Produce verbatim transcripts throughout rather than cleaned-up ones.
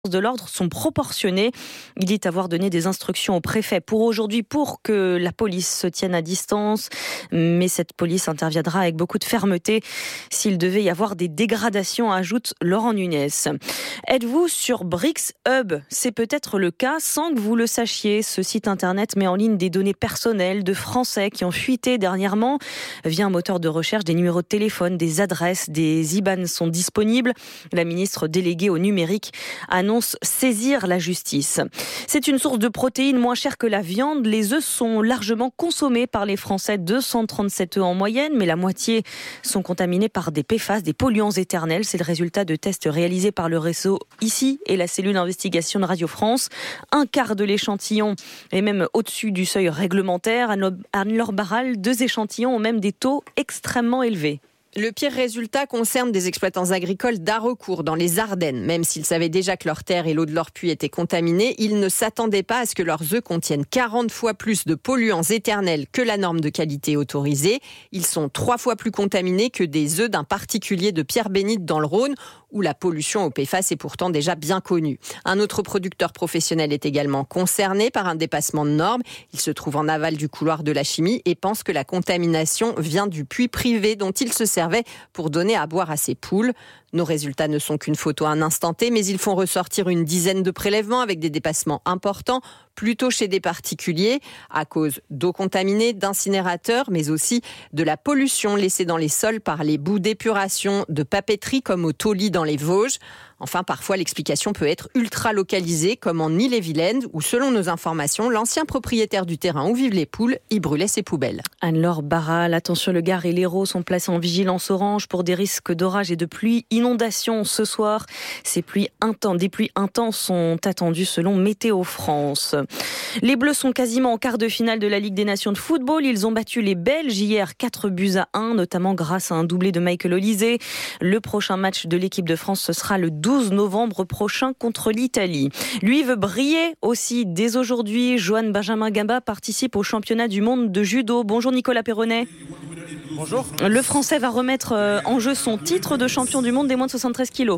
de l'ordre sont proportionnées. Il dit avoir donné des instructions au préfet pour aujourd'hui pour que la police se tienne à distance, mais cette police interviendra avec beaucoup de fermeté s'il devait y avoir des dégradations, ajoute Laurent Nunez. Êtes-vous sur BRICS-Hub ? C'est peut-être le cas sans que vous le sachiez. Ce site internet met en ligne des données personnelles de Français qui ont fuité dernièrement via un moteur de recherche. Des numéros de téléphone, des adresses, des I B A N sont disponibles. La ministre déléguée au numérique annonce saisir la justice. C'est une source de protéines moins chère que la viande. Les œufs sont largement consommés par les Français, deux cent trente-sept œufs en moyenne, mais la moitié sont contaminés par des P F A S, des polluants éternels. C'est le résultat de tests réalisés par le réseau ici et la cellule d'investigation de Radio France. Un quart de l'échantillon est même au-dessus du seuil réglementaire. Anne-Laure Barral, deux échantillons ont même des taux extrêmement élevés. Le pire résultat concerne des exploitants agricoles d'Haraucourt, dans les Ardennes. Même s'ils savaient déjà que leurs terres et l'eau de leurs puits étaient contaminés, ils ne s'attendaient pas à ce que leurs œufs contiennent quarante fois plus de polluants éternels que la norme de qualité autorisée. Ils sont trois fois plus contaminés que des œufs d'un particulier de Pierre-Bénite dans le Rhône, où la pollution au P F A S est pourtant déjà bien connue. Un autre producteur professionnel est également concerné par un dépassement de normes. Il se trouve en aval du couloir de la chimie et pense que la contamination vient du puits privé dont il se servait pour donner à boire à ses poules. Nos résultats ne sont qu'une photo à un instant T, mais ils font ressortir une dizaine de prélèvements avec des dépassements importants, plutôt chez des particuliers, à cause d'eau contaminée, d'incinérateurs, mais aussi de la pollution laissée dans les sols par les boues d'épuration de papeterie comme au Tauly dans les Vosges. Enfin, parfois, l'explication peut être ultra localisée, comme en Ille-et-Vilaine, où, selon nos informations, l'ancien propriétaire du terrain où vivent les poules y brûlait ses poubelles. Anne-Laure Barral, attention, le Gard et l'Hérault sont placés en vigilance orange pour des risques d'orage et de pluie, inondations ce soir. Ces pluies intenses, des pluies intenses sont attendues selon Météo France. Les Bleus sont quasiment en quart de finale de la Ligue des Nations de football. Ils ont battu les Belges hier quatre buts à un, notamment grâce à un doublé de Michael Olise. Le prochain match de l'équipe de France, ce sera le douze novembre prochain contre l'Italie. Lui veut briller aussi dès aujourd'hui. Johan Benjamin Gamba participe au championnat du monde de judo. Bonjour Nicolas Perronnet. Bonjour. Le Français va remettre en jeu son titre de champion du monde des moins de soixante-treize kilos.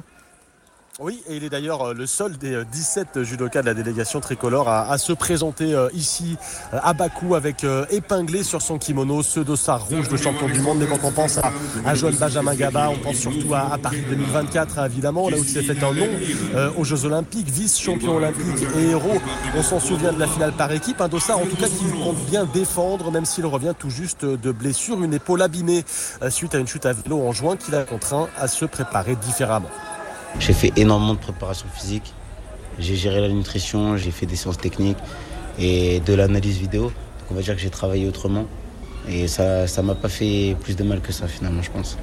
Oui, et il est d'ailleurs le seul des dix-sept judokas de la délégation tricolore à, à se présenter ici à Bakou avec épinglé sur son kimono ce dossard rouge de champion du monde. Mais quand on pense à, à Johan Benjamin Gamba, on pense surtout à, à Paris deux mille vingt-quatre, évidemment, là où il s'est fait un nom euh, aux Jeux Olympiques, vice-champion olympique et héros. On s'en souvient de la finale par équipe, un dossard en tout cas qu'il compte bien défendre, même s'il revient tout juste de blessure, une épaule abîmée euh, suite à une chute à vélo en juin qui l'a contraint à se préparer différemment. J'ai fait énormément de préparation physique, j'ai géré la nutrition, j'ai fait des séances techniques et de l'analyse vidéo. Donc on va dire que j'ai travaillé autrement et ça ça m'a pas fait plus de mal que ça finalement, je pense.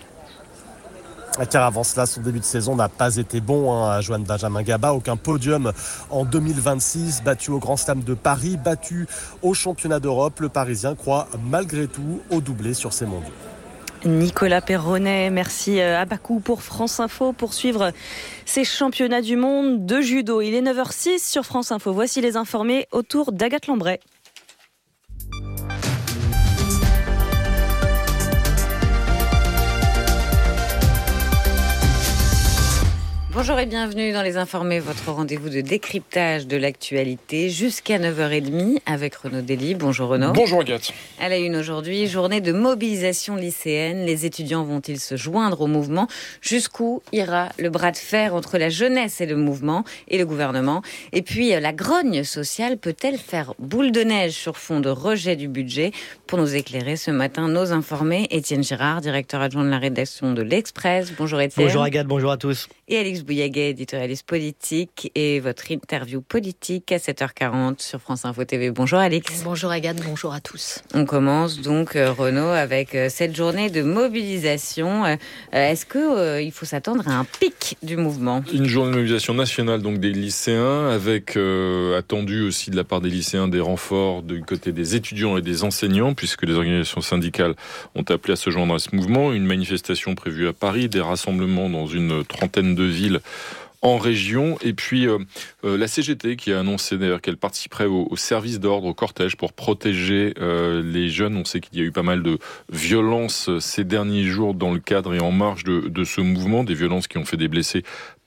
Car avant cela, son début de saison n'a pas été bon hein, à Johan Benjamin Gamba. Aucun podium en deux mille vingt-six, battu au Grand Slam de Paris, battu au Championnat d'Europe. Le Parisien croit malgré tout au doublé sur ces mondiaux. Nicolas Perronnet, merci à Bakou pour France Info pour suivre ces championnats du monde de judo. Il est neuf heures six sur France Info. Voici les informés autour d'Agathe Lambray. Bonjour et bienvenue dans Les Informés, votre rendez-vous de décryptage de l'actualité jusqu'à neuf heures trente avec Renaud Dely. Bonjour Renaud. Bonjour Agathe. À la une aujourd'hui, journée de mobilisation lycéenne. Les étudiants vont-ils se joindre au mouvement ? Jusqu'où ira le bras de fer entre la jeunesse et le mouvement et le gouvernement ? Et puis, la grogne sociale peut-elle faire boule de neige sur fond de rejet du budget ? Pour nous éclairer ce matin, nos informés, Étienne Girard, directeur adjoint de la rédaction de l'Express. Bonjour Étienne. Bonjour Agathe, bonjour à tous. Et Alix Bouillaguet, éditorialiste politique, et votre interview politique à sept heures quarante sur France Info T V. Bonjour Alix. Bonjour Agathe, bonjour à tous. On commence donc, Renaud, avec cette journée de mobilisation. Est-ce qu'il euh, faut s'attendre à un pic du mouvement ? Une journée de mobilisation nationale donc des lycéens, avec euh, attendu aussi de la part des lycéens des renforts du côté des étudiants et des enseignants, puisque les organisations syndicales ont appelé à se joindre à ce mouvement. Une manifestation prévue à Paris, des rassemblements dans une trentaine de villes en région, et puis euh, euh, la C G T qui a annoncé d'ailleurs qu'elle participerait au, au service d'ordre, au cortège pour protéger euh, les jeunes. On sait qu'il y a eu pas mal de violences ces derniers jours dans le cadre et en marge de, de ce mouvement, des violences qui ont fait des blessés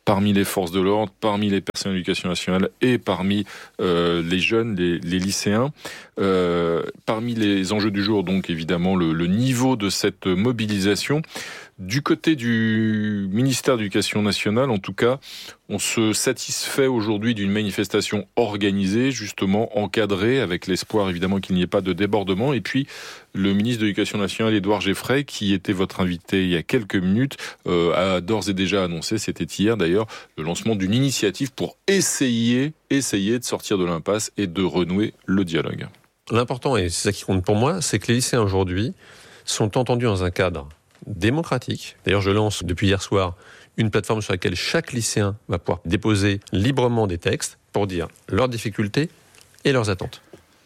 parmi les forces de l'ordre, parmi les personnels de l'éducation nationale et parmi euh, les jeunes, les, les lycéens. Euh, parmi les enjeux du jour, donc évidemment le, le niveau de cette mobilisation. Du côté du ministère de l'Éducation nationale, en tout cas, on se satisfait aujourd'hui d'une manifestation organisée, justement encadrée, avec l'espoir évidemment qu'il n'y ait pas de débordement. Et puis, le ministre de l'Éducation nationale, Édouard Geffray, qui était votre invité il y a quelques minutes, euh, a d'ores et déjà annoncé, c'était hier d'ailleurs, le lancement d'une initiative pour essayer, essayer de sortir de l'impasse et de renouer le dialogue. L'important, et c'est ça qui compte pour moi, c'est que les lycéens aujourd'hui sont entendus dans un cadre démocratique. D'ailleurs, je lance depuis hier soir une plateforme sur laquelle chaque lycéen va pouvoir déposer librement des textes pour dire leurs difficultés et leurs attentes.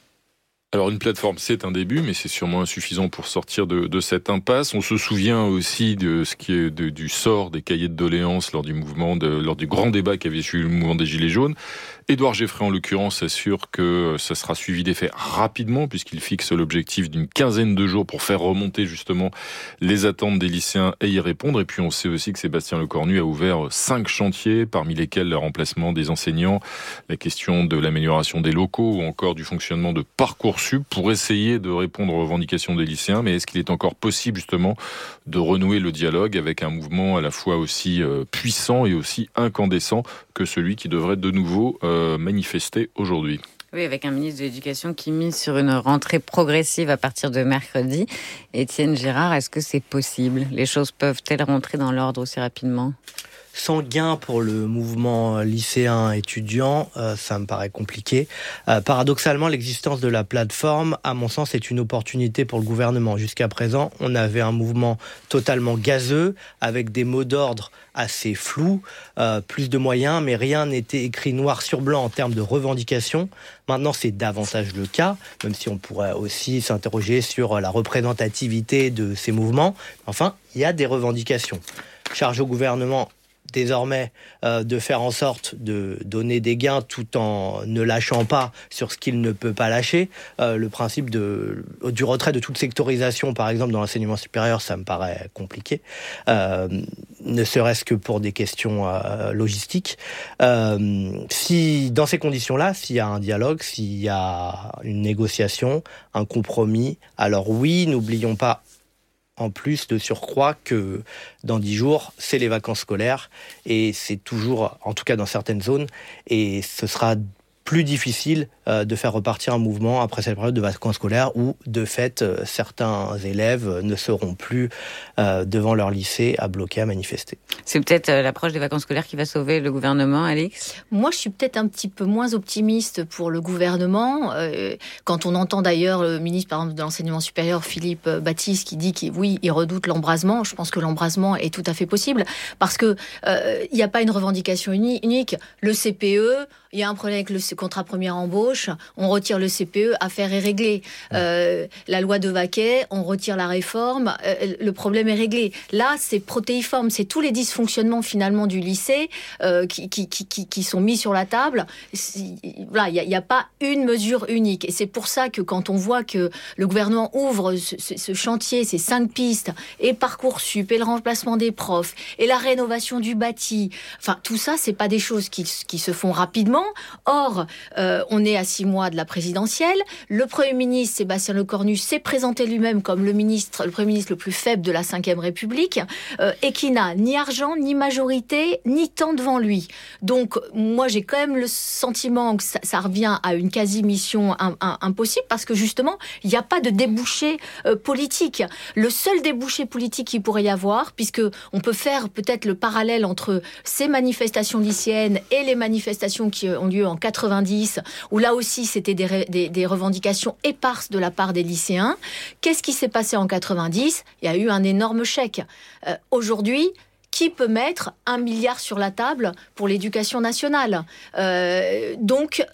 Alors une plateforme, c'est un début, mais c'est sûrement insuffisant pour sortir de, de cette impasse. On se souvient aussi de ce qui est de, du sort des cahiers de doléances lors du mouvement, de, lors du grand débat qui avait suivi le mouvement des Gilets jaunes. Édouard Geffray, en l'occurrence, assure que ça sera suivi d'effet rapidement, puisqu'il fixe l'objectif d'une quinzaine de jours pour faire remonter justement les attentes des lycéens et y répondre. Et puis on sait aussi que Sébastien Lecornu a ouvert cinq chantiers, parmi lesquels le remplacement des enseignants, la question de l'amélioration des locaux ou encore du fonctionnement de Parcoursup pour essayer de répondre aux revendications des lycéens. Mais est-ce qu'il est encore possible justement de renouer le dialogue avec un mouvement à la fois aussi puissant et aussi incandescent que celui qui devrait de nouveau euh, manifester aujourd'hui? Oui, avec un ministre de l'Éducation qui mise sur une rentrée progressive à partir de mercredi. Étienne Girard, est-ce que c'est possible? Les choses peuvent-elles rentrer dans l'ordre aussi rapidement? Sans gain pour le mouvement lycéen étudiant, euh, ça me paraît compliqué. Euh, paradoxalement, l'existence de la plateforme, à mon sens, est une opportunité pour le gouvernement. Jusqu'à présent, on avait un mouvement totalement gazeux, avec des mots d'ordre assez flous, euh, plus de moyens, mais rien n'était écrit noir sur blanc en termes de revendications. Maintenant, c'est davantage le cas, même si on pourrait aussi s'interroger sur la représentativité de ces mouvements. Enfin, il y a des revendications. Charge au gouvernement désormais euh, de faire en sorte de donner des gains tout en ne lâchant pas sur ce qu'il ne peut pas lâcher. Euh, le principe de, du retrait de toute sectorisation, par exemple, dans l'enseignement supérieur, ça me paraît compliqué, euh, ne serait-ce que pour des questions euh, logistiques. Euh, si, dans ces conditions-là, s'il y a un dialogue, s'il y a une négociation, un compromis, alors oui, n'oublions pas en plus de surcroît que dans dix jours, c'est les vacances scolaires et c'est toujours, en tout cas dans certaines zones, et ce sera plus difficile euh, de faire repartir un mouvement après cette période de vacances scolaires où, de fait, euh, certains élèves ne seront plus euh, devant leur lycée à bloquer, à manifester. C'est peut-être euh, l'approche des vacances scolaires qui va sauver le gouvernement, Alix ? Moi, je suis peut-être un petit peu moins optimiste pour le gouvernement. Euh, quand on entend d'ailleurs le ministre, par exemple, de l'enseignement supérieur, Philippe Baptiste, qui dit qu'il oui, il redoute l'embrasement, je pense que l'embrasement est tout à fait possible parce que euh, il n'y a pas une revendication uni- unique. Le C P E, il y a un problème avec le contrat première embauche, on retire le C P E, affaire est réglée. Euh, la loi de Vaquet, on retire la réforme, euh, le problème est réglé. Là, c'est protéiforme, c'est tous les dysfonctionnements finalement du lycée euh, qui, qui, qui, qui sont mis sur la table. Voilà, il n'y a, a pas une mesure unique. Et c'est pour ça que quand on voit que le gouvernement ouvre ce, ce, ce chantier, ces cinq pistes, et Parcoursup, et le remplacement des profs, et la rénovation du bâti, enfin tout ça, c'est pas des choses qui, qui se font rapidement. Or, euh, on est à six mois de la présidentielle. Le Premier ministre, Sébastien Lecornu, s'est présenté lui-même comme le ministre, le Premier ministre le plus faible de la cinquième République, euh, et qui n'a ni argent, ni majorité, ni temps devant lui. Donc, moi, j'ai quand même le sentiment que ça, ça revient à une quasi-mission un, un, impossible, parce que justement, il n'y a pas de débouché euh, politique. Le seul débouché politique qu'il pourrait y avoir, puisque on peut faire peut-être le parallèle entre ces manifestations lycéennes et les manifestations qui ont lieu en quatre-vingt-dix, où là aussi c'était des, ré, des, des revendications éparses de la part des lycéens. Qu'est-ce qui s'est passé en quatre-vingt-dix ? Il y a eu un énorme chèque. Euh, aujourd'hui, qui peut mettre un milliard sur la table pour l'éducation nationale ? euh, Donc...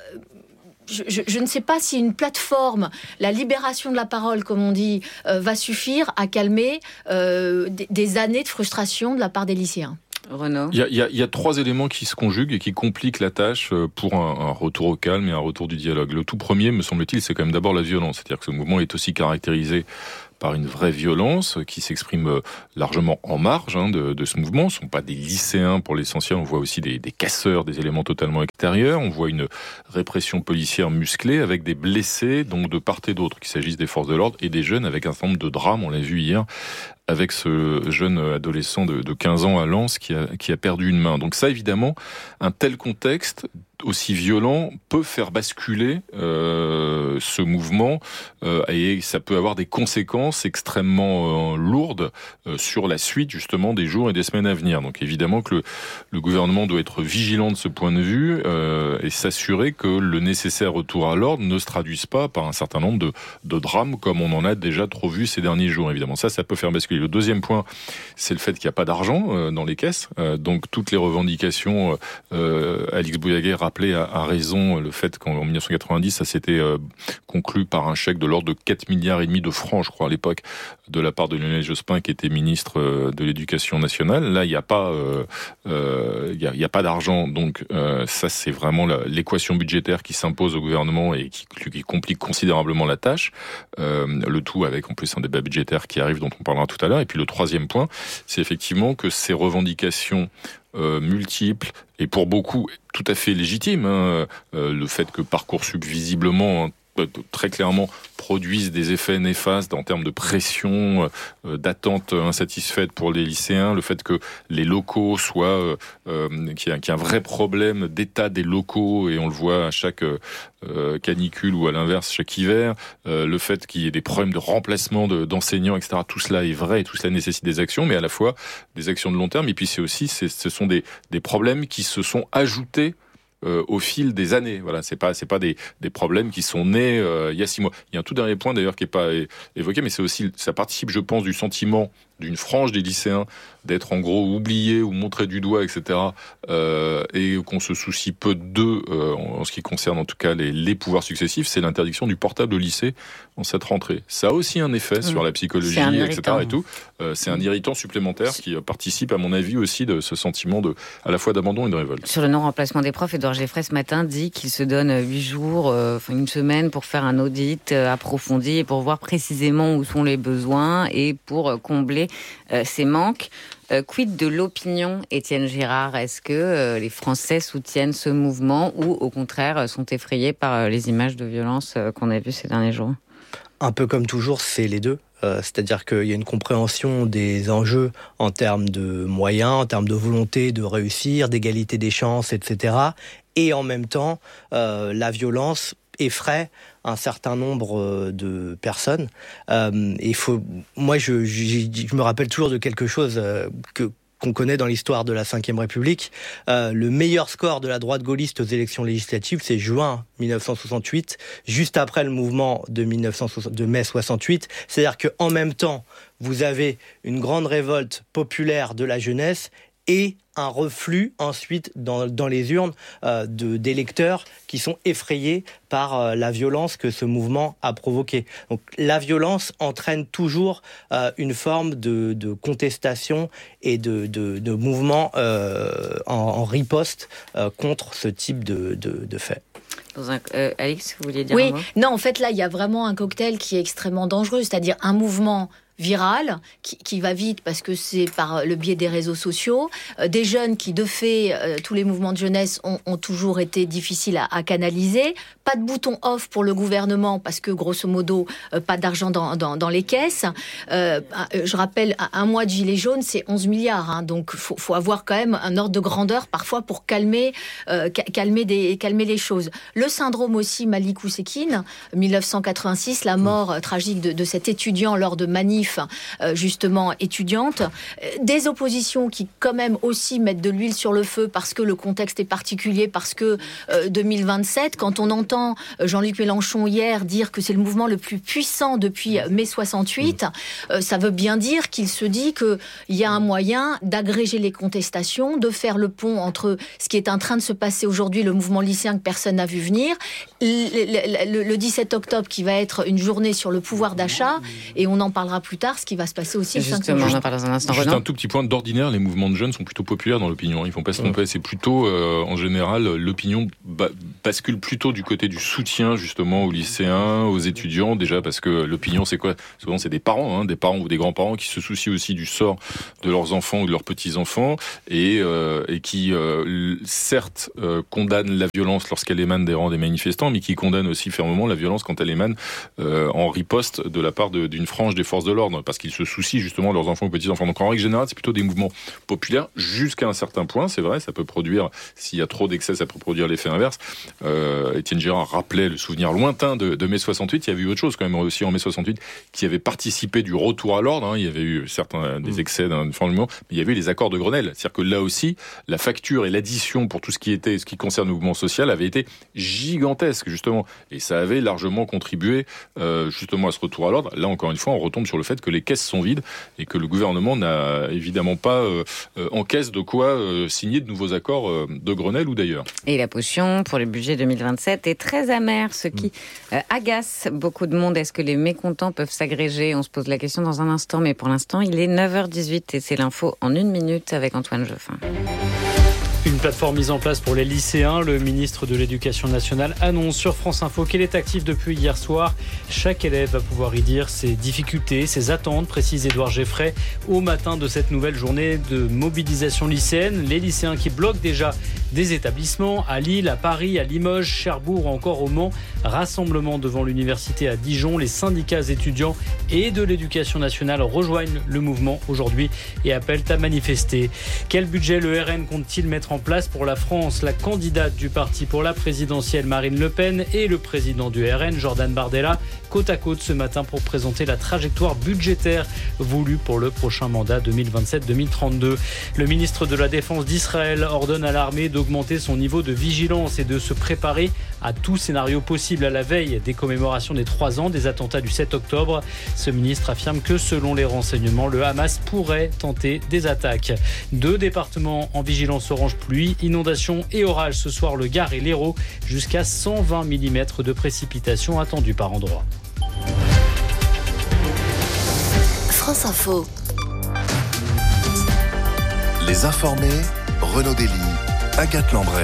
Je, je, je ne sais pas si une plateforme, la libération de la parole, comme on dit, euh, va suffire à calmer euh, des, des années de frustration de la part des lycéens. Renaud. Il y, a, il, y a, il y a trois éléments qui se conjuguent et qui compliquent la tâche pour un, un retour au calme et un retour du dialogue. Le tout premier, me semble-t-il, c'est quand même d'abord la violence. C'est-à-dire que ce mouvement est aussi caractérisé par une vraie violence qui s'exprime largement en marge hein, de, de ce mouvement. Ce ne sont pas des lycéens pour l'essentiel, on voit aussi des, des casseurs, des éléments totalement extérieurs. On voit une répression policière musclée avec des blessés, donc de part et d'autre, qu'il s'agisse des forces de l'ordre et des jeunes, avec un certain nombre de drames, on l'a vu hier, avec ce jeune adolescent de, de quinze ans à Lens qui a, qui a perdu une main. Donc ça, évidemment, un tel contexte aussi violent peut faire basculer euh, ce mouvement euh, et ça peut avoir des conséquences extrêmement euh, lourdes euh, sur la suite justement des jours et des semaines à venir. Donc évidemment que le, le gouvernement doit être vigilant de ce point de vue euh, et s'assurer que le nécessaire retour à l'ordre ne se traduise pas par un certain nombre de, de drames comme on en a déjà trop vu ces derniers jours. Évidemment, ça, ça peut faire basculer. Le deuxième point, c'est le fait qu'il n'y a pas d'argent euh, dans les caisses. Euh, donc toutes les revendications, euh, Alix Bouyaguer rappelé à, à raison le fait qu'en dix-neuf cent quatre-vingt-dix, ça s'était euh, conclu par un chèque de l'ordre de quatre milliards et demi de francs, je crois, à l'époque, de la part de Lionel Jospin, qui était ministre euh, de l'Éducation nationale. Là, il n'y a pas, euh, euh, il y a, il y a pas d'argent. Donc, euh, ça, c'est vraiment la, l'équation budgétaire qui s'impose au gouvernement et qui, qui complique considérablement la tâche. Euh, le tout avec, en plus, un débat budgétaire qui arrive, dont on parlera tout à l'heure. Et puis, le troisième point, c'est effectivement que ces revendications Euh, multiples et pour beaucoup tout à fait légitimes. Hein. Euh, le fait que Parcoursup visiblement hein, très clairement produisent des effets néfastes en termes de pression, euh, d'attente insatisfaite pour les lycéens, le fait que les locaux soient, euh, euh, qu'il y a, qu'il y a un vrai problème d'état des locaux et on le voit à chaque euh, canicule ou à l'inverse chaque hiver, euh, le fait qu'il y ait des problèmes de remplacement de, d'enseignants, et cetera. Tout cela est vrai et tout cela nécessite des actions, mais à la fois des actions de long terme et puis c'est aussi, c'est, ce sont des, des problèmes qui se sont ajoutés Euh, au fil des années. Voilà, c'est pas c'est pas des des problèmes qui sont nés euh, il y a six mois. Il y a un tout dernier point d'ailleurs qui est pas é- évoqué, mais c'est aussi ça participe, je pense, du sentiment d'une frange des lycéens d'être en gros oubliés ou montrés du doigt, et cetera. Euh, et qu'on se soucie peu d'eux euh, en, en ce qui concerne en tout cas les, les pouvoirs successifs. C'est l'interdiction du portable au lycée en cette rentrée. Ça a aussi un effet mmh. sur la psychologie, et cetera. Et tout. Euh, c'est un irritant supplémentaire qui euh, participe, à mon avis, aussi de ce sentiment de à la fois d'abandon et de révolte. Sur le non-remplacement des profs, Édouard Geffray ce matin dit qu'il se donne huit jours, euh, enfin une semaine pour faire un audit euh, approfondi et pour voir précisément où sont les besoins et pour euh, combler euh, ces manques. Euh, quid de l'opinion, Étienne Girard? Est-ce que euh, les Français soutiennent ce mouvement ou au contraire euh, sont effrayés par euh, les images de violence euh, qu'on a vues ces derniers jours? Un peu comme toujours, c'est les deux. Euh, c'est-à-dire qu'il y a une compréhension des enjeux en termes de moyens, en termes de volonté de réussir, d'égalité des chances, et cetera. Et en même temps, euh, la violence effraie un certain nombre de personnes. Euh, et faut, moi, je, je, je me rappelle toujours de quelque chose euh, que qu'on connaît dans l'histoire de la cinquième République. Euh, le meilleur score de la droite gaulliste aux élections législatives, c'est juin dix-neuf cent soixante-huit, juste après le mouvement de, dix-neuf cent soixante, de mai soixante-huit. C'est-à-dire qu'en même temps, vous avez une grande révolte populaire de la jeunesse et un reflux ensuite dans, dans les urnes euh, de, d'électeurs qui sont effrayés par euh, la violence que ce mouvement a provoquée. Donc la violence entraîne toujours euh, une forme de, de contestation et de, de, de mouvement euh, en, en riposte euh, contre ce type de, de, de fait. Dans un, euh, Alix, vous vouliez dire Oui, un mot ? non, en fait là, il y a vraiment un cocktail qui est extrêmement dangereux, c'est-à-dire un mouvement viral, qui, qui va vite parce que c'est par le biais des réseaux sociaux, euh, des jeunes qui, de fait, euh, tous les mouvements de jeunesse ont, ont toujours été difficiles à, à canaliser, pas de bouton off pour le gouvernement parce que, grosso modo, euh, pas d'argent dans, dans, dans les caisses. Euh, je rappelle, un mois de gilets jaunes, c'est onze milliards, hein, donc faut, faut avoir quand même un ordre de grandeur parfois pour calmer, euh, calmer, des, calmer les choses. Le syndrome aussi Malik Oussekine, dix-neuf cent quatre-vingt-six, la mort euh, tragique de, de cet étudiant lors de manifs justement étudiantes, des oppositions qui quand même aussi mettent de l'huile sur le feu parce que le contexte est particulier, parce que euh, deux mille vingt-sept, quand on entend Jean-Luc Mélenchon hier dire que c'est le mouvement le plus puissant depuis mai soixante-huit, euh, ça veut bien dire qu'il se dit qu'il y a un moyen d'agréger les contestations, de faire le pont entre ce qui est en train de se passer aujourd'hui, le mouvement lycéen que personne n'a vu venir, le, le, le dix-sept octobre qui va être une journée sur le pouvoir d'achat, et on en parlera plus tard, ce qui va se passer aussi. Justement, on en parle dans un instant. Juste Renan. un tout petit point d'ordinaire, les mouvements de jeunes sont plutôt populaires dans l'opinion. Ils ne vont pas se tromper. C'est plutôt, euh, en général, l'opinion ba- bascule plutôt du côté du soutien justement aux lycéens, aux étudiants, déjà parce que l'opinion c'est quoi ? Souvent c'est des parents, hein, des parents ou des grands-parents qui se soucient aussi du sort de leurs enfants ou de leurs petits-enfants et, euh, et qui euh, certes euh, condamnent la violence lorsqu'elle émane des rangs des manifestants, mais qui condamnent aussi fermement la violence quand elle émane euh, en riposte de la part de, d'une frange des forces de l'ordre, parce qu'ils se soucient justement de leurs enfants ou petits-enfants. Donc en règle générale, c'est plutôt des mouvements populaires jusqu'à un certain point, c'est vrai, ça peut produire, s'il y a trop d'excès, ça peut produire l'effet inverse. Euh, Étienne Girard rappelait le souvenir lointain de, de mai soixante-huit, il y avait eu autre chose quand même aussi en mai soixante-huit qui avait participé du retour à l'ordre, hein. Il y avait eu certains des excès d'un mouvement, mais il y avait eu les accords de Grenelle, c'est-à-dire que là aussi, la facture et l'addition pour tout ce qui était, ce qui concerne le mouvement social avait été gigantesque justement, et ça avait largement contribué euh, justement à ce retour à l'ordre. Là encore une fois, on retombe sur le fait que les caisses sont vides et que le gouvernement n'a évidemment pas euh, euh, en caisse de quoi euh, signer de nouveaux accords euh, de Grenelle ou d'ailleurs. Et la potion pour le budget deux mille vingt-sept est très amère, ce qui euh, agace beaucoup de monde. Est-ce que les mécontents peuvent s'agréger ? On se pose la question dans un instant, mais pour l'instant, il est neuf heures dix-huit et c'est l'info en une minute avec Antoine Geoffin. Une plateforme mise en place pour les lycéens. Le ministre de l'Éducation nationale annonce sur France Info qu'elle est active depuis hier soir. Chaque élève va pouvoir y dire ses difficultés, ses attentes, précise Édouard Geffray, au matin de cette nouvelle journée de mobilisation lycéenne. Les lycéens qui bloquent déjà des établissements à Lille, à Paris, à Limoges, Cherbourg ou encore au Mans. Rassemblement devant l'université à Dijon. Les syndicats étudiants et de l'Éducation nationale rejoignent le mouvement aujourd'hui et appellent à manifester. Quel budget le R N compte-t-il mettre en place pour la France? La candidate du parti pour la présidentielle Marine Le Pen et le président du R N Jordan Bardella côte à côte ce matin pour présenter la trajectoire budgétaire voulue pour le prochain mandat deux mille vingt-sept deux mille trente-deux. Le ministre de la Défense d'Israël ordonne à l'armée d'augmenter son niveau de vigilance et de se préparer à tout scénario possible à la veille des commémorations des trois ans des attentats du sept octobre. Ce ministre affirme que selon les renseignements, le Hamas pourrait tenter des attaques. Deux départements en vigilance orange pluie, inondations et orages ce soir, le Gard et l'Hérault, jusqu'à cent vingt millimètres de précipitations attendues par endroit. France Info. Les informés, Renaud Dely, Agathe Lambray.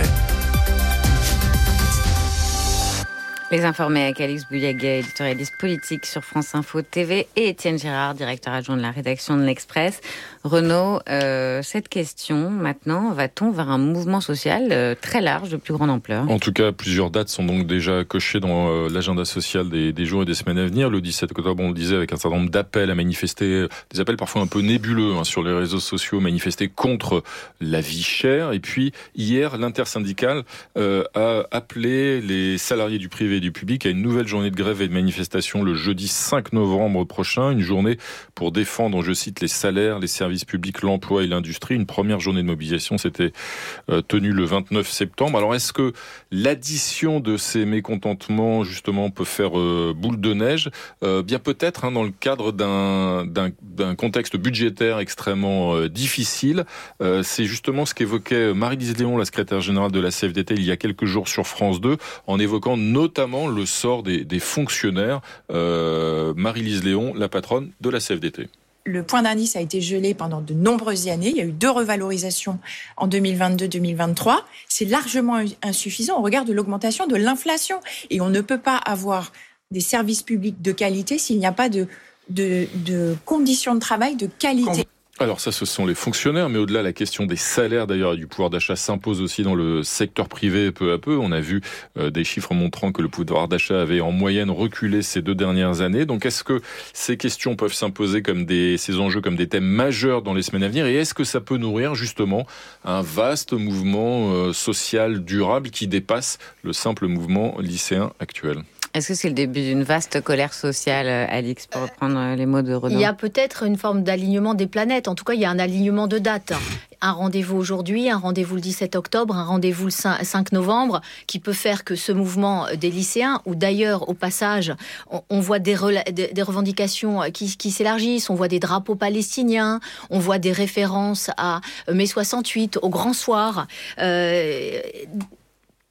Les informés avec Alix Bouillaguet, éditorialiste politique sur France Info T V, et Étienne Girard, directeur adjoint de la rédaction de l'Express. Renaud, euh, cette question, maintenant, va-t-on vers un mouvement social euh, très large, de plus grande ampleur ? En tout cas, plusieurs dates sont donc déjà cochées dans euh, l'agenda social des, des jours et des semaines à venir. Le dix-sept octobre, on le disait, avec un certain nombre d'appels à manifester, des appels parfois un peu nébuleux hein, sur les réseaux sociaux, manifester contre la vie chère. Et puis, hier, l'intersyndicale euh, a appelé les salariés du privé et du public à une nouvelle journée de grève et de manifestation le jeudi cinq novembre prochain. Une journée pour défendre, je cite, les salaires, les services publics, l'emploi et l'industrie. Une première journée de mobilisation s'était euh, tenue le vingt-neuf septembre. Alors, est-ce que l'addition de ces mécontentements, justement, peut faire euh, boule de neige ? euh, Bien peut-être, hein, dans le cadre d'un, d'un, d'un contexte budgétaire extrêmement euh, difficile. Euh, c'est justement ce qu'évoquait Marie-Lise Léon, la secrétaire générale de la C F D T, il y a quelques jours sur France deux, en évoquant notamment le sort des, des fonctionnaires. Euh, Marie-Lise Léon, la patronne de la C F D T. Le point d'indice a été gelé pendant de nombreuses années. Il y a eu deux revalorisations en deux mille vingt-deux deux mille vingt-trois. C'est largement insuffisant au regard de l'augmentation de l'inflation. Et on ne peut pas avoir des services publics de qualité s'il n'y a pas de, de, de conditions de travail de qualité. Alors ça, ce sont les fonctionnaires, mais au-delà, la question des salaires d'ailleurs et du pouvoir d'achat s'impose aussi dans le secteur privé peu à peu. On a vu euh, des chiffres montrant que le pouvoir d'achat avait en moyenne reculé ces deux dernières années. Donc est-ce que ces questions peuvent s'imposer comme des, ces enjeux comme des thèmes majeurs dans les semaines à venir, et est-ce que ça peut nourrir justement un vaste mouvement euh, social durable qui dépasse le simple mouvement lycéen actuel ? Est-ce que c'est le début d'une vaste colère sociale, Alix, pour reprendre les mots de Renaud ? Il y a peut-être une forme d'alignement des planètes. En tout cas, il y a un alignement de dates. Un rendez-vous aujourd'hui, un rendez-vous le dix-sept octobre, un rendez-vous le cinq novembre, qui peut faire que ce mouvement des lycéens, ou d'ailleurs, au passage, on, on voit des, rela- des, des revendications qui, qui s'élargissent, on voit des drapeaux palestiniens, on voit des références à mai soixante-huit, au Grand Soir, euh,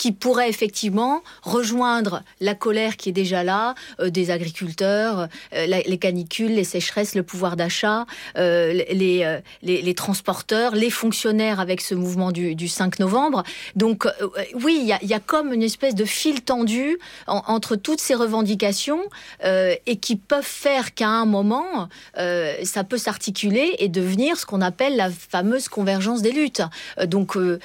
qui pourrait effectivement rejoindre la colère qui est déjà là, euh, des agriculteurs, euh, la, les canicules, les sécheresses, le pouvoir d'achat, euh, les, euh, les, les transporteurs, les fonctionnaires avec ce mouvement du, du cinq novembre. Donc euh, oui, il y a, y a comme une espèce de fil tendu en, entre toutes ces revendications euh, et qui peuvent faire qu'à un moment, euh, ça peut s'articuler et devenir ce qu'on appelle la fameuse convergence des luttes. Euh, donc euh,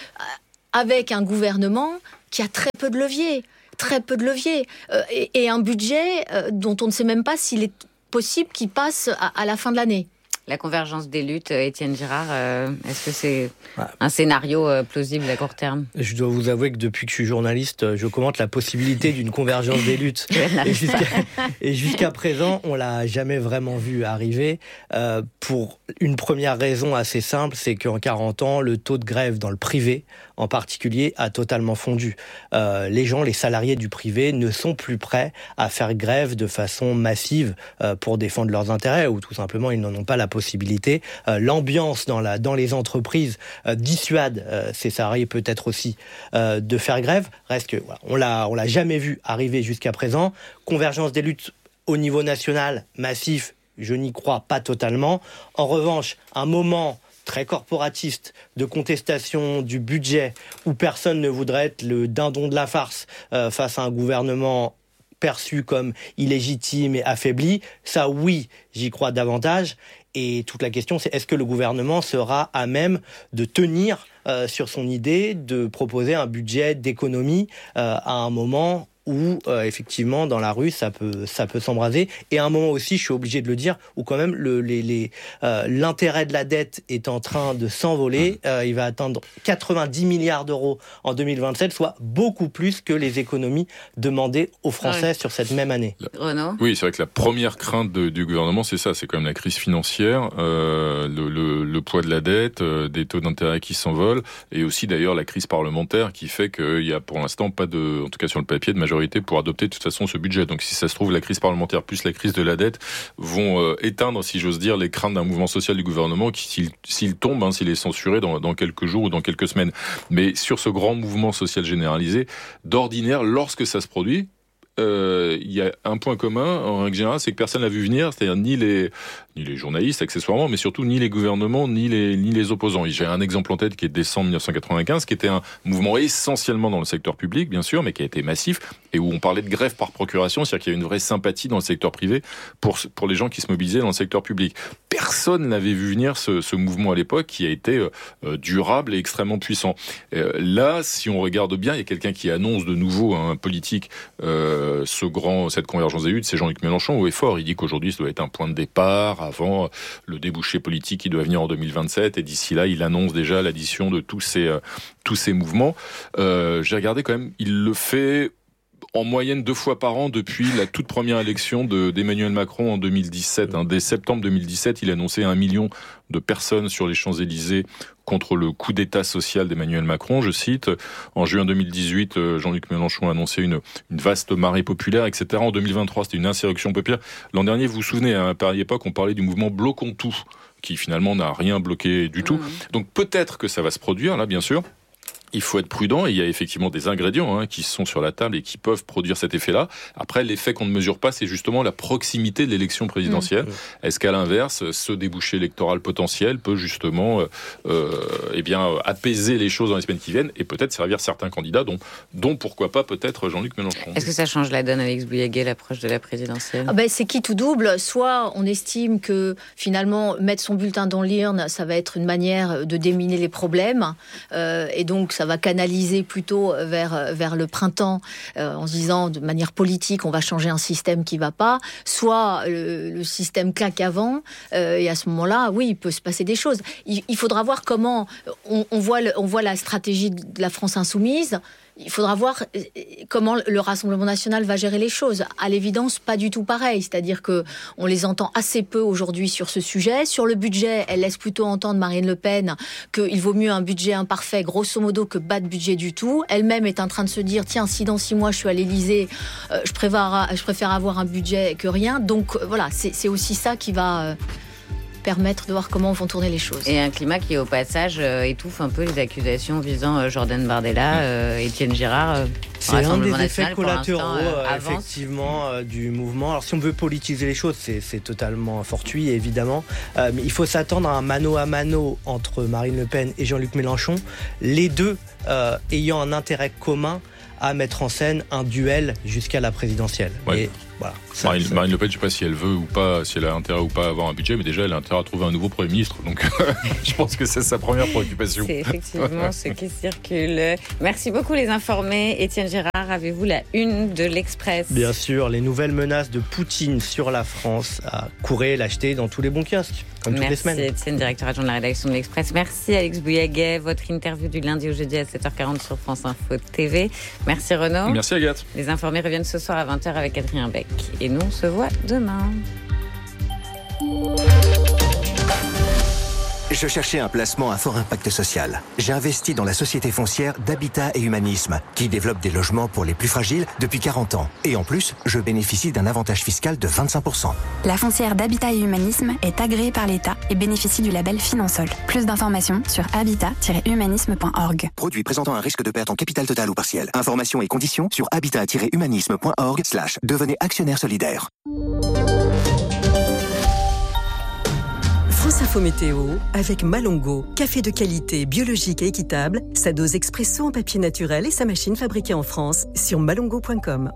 avec un gouvernement qui a très peu de leviers, très peu de leviers, euh, et, et un budget euh, dont on ne sait même pas s'il est possible qu'il passe à, à la fin de l'année. La convergence des luttes, Étienne Girard, euh, est-ce que c'est un scénario euh, plausible à court terme ? Je dois vous avouer que depuis que je suis journaliste, je commente la possibilité d'une convergence des luttes. et, jusqu'à, et jusqu'à présent, on l'a jamais vraiment vu arriver. Euh, pour une première raison assez simple, c'est qu'en quarante ans, le taux de grève dans le privé, en particulier, a totalement fondu. Euh, les gens, les salariés du privé, ne sont plus prêts à faire grève de façon massive euh, pour défendre leurs intérêts, ou tout simplement, ils n'en ont pas la possibilité. Euh, l'ambiance dans, la, dans les entreprises euh, dissuade euh, ces salariés peut-être aussi euh, de faire grève. Reste que voilà, on l'a, on l'a jamais vu arriver jusqu'à présent. Convergence des luttes au niveau national, massif, je n'y crois pas totalement. En revanche, un moment très corporatiste de contestation du budget où personne ne voudrait être le dindon de la farce euh, face à un gouvernement perçu comme illégitime et affaibli, ça oui, j'y crois davantage. Et toute la question, c'est est-ce que le gouvernement sera à même de tenir euh, sur son idée de proposer un budget d'économie euh, à un moment où, euh, effectivement, dans la rue, ça peut, ça peut s'embraser. Et à un moment aussi, je suis obligé de le dire, où quand même le, les, les, euh, l'intérêt de la dette est en train de s'envoler. Euh, il va atteindre quatre-vingt-dix milliards d'euros en deux mille vingt-sept, soit beaucoup plus que les économies demandées aux Français ouais. sur cette même année. Renaud ? Oui, c'est vrai que la première crainte de, du gouvernement, c'est ça, c'est quand même la crise financière, euh, le, le, le poids de la dette, euh, des taux d'intérêt qui s'envolent, et aussi d'ailleurs la crise parlementaire qui fait qu'il y a pour l'instant pas de, en tout cas sur le papier, de majorité pour adopter de toute façon ce budget. Donc si ça se trouve, la crise parlementaire plus la crise de la dette vont euh, éteindre, si j'ose dire, les craintes d'un mouvement social du gouvernement qui, s'il, s'il tombe, hein, s'il est censuré dans, dans quelques jours ou dans quelques semaines. Mais sur ce grand mouvement social généralisé, d'ordinaire, lorsque ça se produit, il euh, y a un point commun, en règle générale, c'est que personne l'a vu venir, c'est-à-dire ni les, ni les journalistes, accessoirement, mais surtout ni les gouvernements, ni les, ni les opposants. J'ai un exemple en tête qui est décembre mille neuf cent quatre-vingt-quinze, qui était un mouvement essentiellement dans le secteur public, bien sûr, mais qui a été massif, et où on parlait de grève par procuration, c'est-à-dire qu'il y a une vraie sympathie dans le secteur privé pour, pour les gens qui se mobilisaient dans le secteur public. Personne n'avait vu venir ce, ce mouvement à l'époque, qui a été euh, durable et extrêmement puissant. Euh, là, si on regarde bien, il y a quelqu'un qui annonce de nouveau un politique euh, ce grand, cette convergence des luttes, c'est Jean-Luc Mélenchon au effort. Il dit qu'aujourd'hui, ça doit être un point de départ avant le débouché politique qui doit venir en deux mille vingt-sept. Et d'ici là, il annonce déjà l'addition de tous ces, euh, tous ces mouvements. Euh, j'ai regardé quand même, il le fait en moyenne deux fois par an depuis la toute première élection de, d'Emmanuel Macron en deux mille dix-sept. Hein. Dès septembre deux mille dix-sept, il annonçait un million de personnes sur les Champs-Élysées contre le coup d'État social d'Emmanuel Macron, je cite. En juin deux mille dix-huit, Jean-Luc Mélenchon a annoncé une, une vaste marée populaire, et cetera. En deux mille vingt-trois, c'était une insurrection populaire. L'an dernier, vous vous souvenez, à pareille époque, on parlait du mouvement Bloquons tout, qui finalement n'a rien bloqué du tout. Mmh. Donc peut-être que ça va se produire, là, bien sûr. Il faut être prudent, et il y a effectivement des ingrédients hein, qui sont sur la table et qui peuvent produire cet effet-là. Après, l'effet qu'on ne mesure pas, c'est justement la proximité de l'élection présidentielle. Mmh. Est-ce qu'à l'inverse, ce débouché électoral potentiel peut justement euh, eh bien, apaiser les choses dans les semaines qui viennent et peut-être servir certains candidats, dont, dont pourquoi pas peut-être Jean-Luc Mélenchon. Est-ce que ça change la donne, Alix Bouillet-Gai, l'approche de la présidentielle ? ah ben, C'est qui tout double. Soit on estime que finalement, mettre son bulletin dans l'urne, ça va être une manière de déminer les problèmes, euh, et donc ça va canaliser plutôt vers, vers le printemps euh, en se disant de manière politique on va changer un système qui ne va pas, soit le, le système claque avant euh, et à ce moment-là, oui, il peut se passer des choses. Il, il faudra voir comment on, on, voit le, on voit la stratégie de la France insoumise. Il faudra voir comment le Rassemblement national va gérer les choses. À l'évidence, pas du tout pareil. C'est-à-dire qu'on les entend assez peu aujourd'hui sur ce sujet. Sur le budget, elle laisse plutôt entendre Marine Le Pen qu'il vaut mieux un budget imparfait, grosso modo, que pas de budget du tout. Elle-même est en train de se dire, tiens, si dans six mois je suis à l'Élysée, euh, je, préfère, je préfère avoir un budget que rien. Donc voilà, c'est, c'est aussi ça qui va... Euh, permettre de voir comment vont tourner les choses. Et un climat qui, au passage, euh, étouffe un peu les accusations visant euh, Jordan Bardella, euh, Étienne Girard. Euh, c'est un des effets national, collatéraux, euh, effectivement, euh, du mouvement. Alors, si on veut politiser les choses, c'est, c'est totalement fortuit, évidemment. Euh, mais il faut s'attendre à un mano à mano entre Marine Le Pen et Jean-Luc Mélenchon, les deux euh, ayant un intérêt commun à mettre en scène un duel jusqu'à la présidentielle. Ouais. Et voilà. Ça, Marine, ça... Marine Le Pen, je ne sais pas si elle veut ou pas, si elle a intérêt ou pas à avoir un budget, mais déjà elle a intérêt à trouver un nouveau Premier ministre. Donc je pense que c'est sa première préoccupation. C'est effectivement ce qui circule. Merci beaucoup les informés. Étienne Girard, avez-vous la une de l'Express ? Bien sûr, les nouvelles menaces de Poutine sur la France. À courir l'acheter dans tous les bons kiosques, comme toutes Merci les semaines. Merci Étienne, directeur adjoint de la rédaction de l'Express. Merci Alex Bouillaguet. Votre interview du lundi au jeudi à sept heures quarante sur France Info T V. Merci Renaud. Merci Agathe. Les informés reviennent ce soir à vingt heures avec Adrien Beck. Et nous, on se voit demain. Je cherchais un placement à fort impact social. J'ai investi dans la société foncière d'Habitat et Humanisme, qui développe des logements pour les plus fragiles depuis quarante ans. Et en plus, je bénéficie d'un avantage fiscal de vingt-cinq pour cent. La foncière d'Habitat et Humanisme est agréée par l'État et bénéficie du label Finansol. Plus d'informations sur habitat tiret humanisme point org. Produit présentant un risque de perte en capital total ou partiel. Informations et conditions sur habitat tiret humanisme point org slash devenez actionnaire solidaire. France Info Météo avec Malongo, café de qualité, biologique et équitable, sa dose expresso en papier naturel et sa machine fabriquée en France sur malongo point com.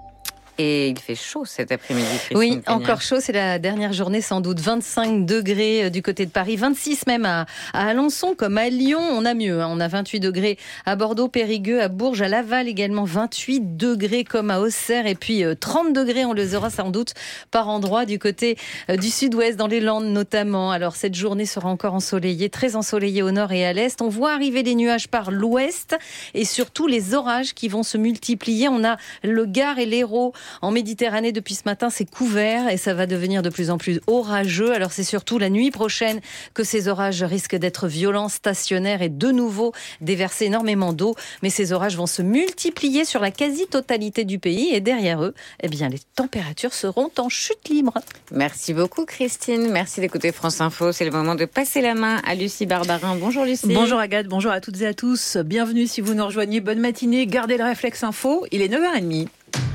Et il fait chaud cet après-midi. Oui, encore chaud. C'est la dernière journée sans doute. vingt-cinq degrés du côté de Paris, vingt-six même à, à Alençon comme à Lyon. On a mieux. Hein. On a vingt-huit degrés à Bordeaux, Périgueux, à Bourges, à Laval également. vingt-huit degrés comme à Auxerre. Et puis euh, trente degrés, on les aura sans doute par endroit du côté euh, du sud-ouest, dans les Landes notamment. Alors cette journée sera encore ensoleillée, très ensoleillée au nord et à l'est. On voit arriver les nuages par l'ouest et surtout les orages qui vont se multiplier. On a le Gard et l'Hérault. En Méditerranée, depuis ce matin, c'est couvert et ça va devenir de plus en plus orageux. Alors c'est surtout la nuit prochaine que ces orages risquent d'être violents, stationnaires et de nouveau déverser énormément d'eau. Mais ces orages vont se multiplier sur la quasi-totalité du pays et derrière eux, eh bien, les températures seront en chute libre. Merci beaucoup Christine. Merci d'écouter France Info. C'est le moment de passer la main à Lucie Barbarin. Bonjour Lucie. Bonjour Agathe, bonjour à toutes et à tous. Bienvenue si vous nous rejoignez. Bonne matinée. Gardez le réflexe info. Il est neuf heures trente.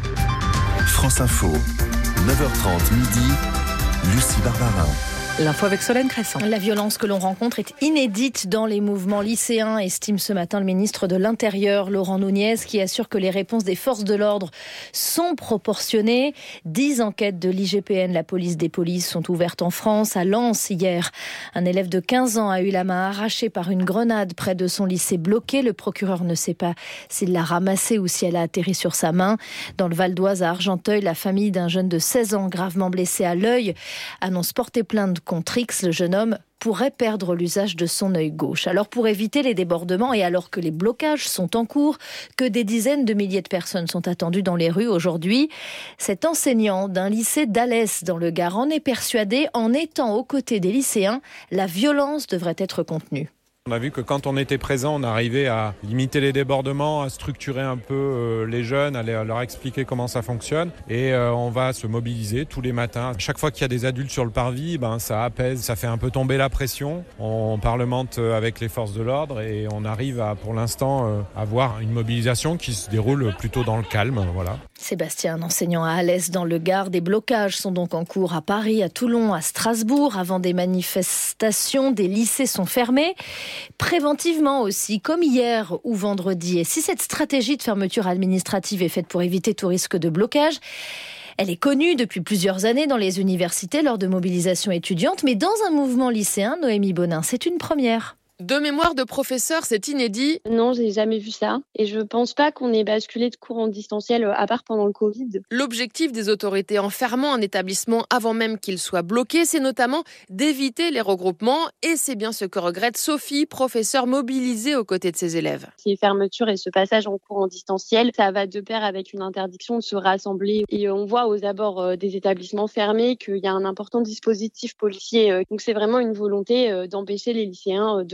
France Info, neuf heures trente midi, Lucie Barbarin. L'info avec Solène Crescent. La violence que l'on rencontre est inédite dans les mouvements lycéens, estime ce matin le ministre de l'Intérieur, Laurent Nunez, qui assure que les réponses des forces de l'ordre sont proportionnées. Dix enquêtes de l'I G P N, la police des polices, sont ouvertes en France. À Lens, hier, un élève de quinze ans a eu la main arrachée par une grenade près de son lycée bloqué. Le procureur ne sait pas s'il l'a ramassée ou si elle a atterri sur sa main. Dans le Val d'Oise, à Argenteuil, la famille d'un jeune de seize ans gravement blessé à l'œil annonce porter plainte contre X. Le jeune homme pourrait perdre l'usage de son œil gauche. Alors pour éviter les débordements et alors que les blocages sont en cours, que des dizaines de milliers de personnes sont attendues dans les rues aujourd'hui, cet enseignant d'un lycée d'Alès dans le Gard en est persuadé, en étant aux côtés des lycéens, la violence devrait être contenue. On a vu que quand on était présent, on arrivait à limiter les débordements, à structurer un peu euh, les jeunes, à leur expliquer comment ça fonctionne. Et euh, on va se mobiliser tous les matins. Chaque fois qu'il y a des adultes sur le parvis, ben, ça apaise, ça fait un peu tomber la pression. On parlemente avec les forces de l'ordre et on arrive à, pour l'instant, euh, avoir une mobilisation qui se déroule plutôt dans le calme. Voilà. Sébastien, enseignant à Alès dans le Gard, des blocages sont donc en cours à Paris, à Toulon, à Strasbourg. Avant des manifestations, des lycées sont fermés. Préventivement aussi, comme hier ou vendredi. Et si cette stratégie de fermeture administrative est faite pour éviter tout risque de blocage, elle est connue depuis plusieurs années dans les universités lors de mobilisations étudiantes, mais dans un mouvement lycéen, Noémie Bonin, c'est une première. De mémoire de professeur, c'est inédit. Non, j'ai jamais vu ça. Et je pense pas qu'on ait basculé de cours en distanciel, à part pendant le Covid. L'objectif des autorités en fermant un établissement avant même qu'il soit bloqué, c'est notamment d'éviter les regroupements. Et c'est bien ce que regrette Sophie, professeure mobilisée aux côtés de ses élèves. Ces fermetures et ce passage en cours en distanciel, ça va de pair avec une interdiction de se rassembler. Et on voit aux abords des établissements fermés qu'il y a un important dispositif policier. Donc c'est vraiment une volonté d'empêcher les lycéens de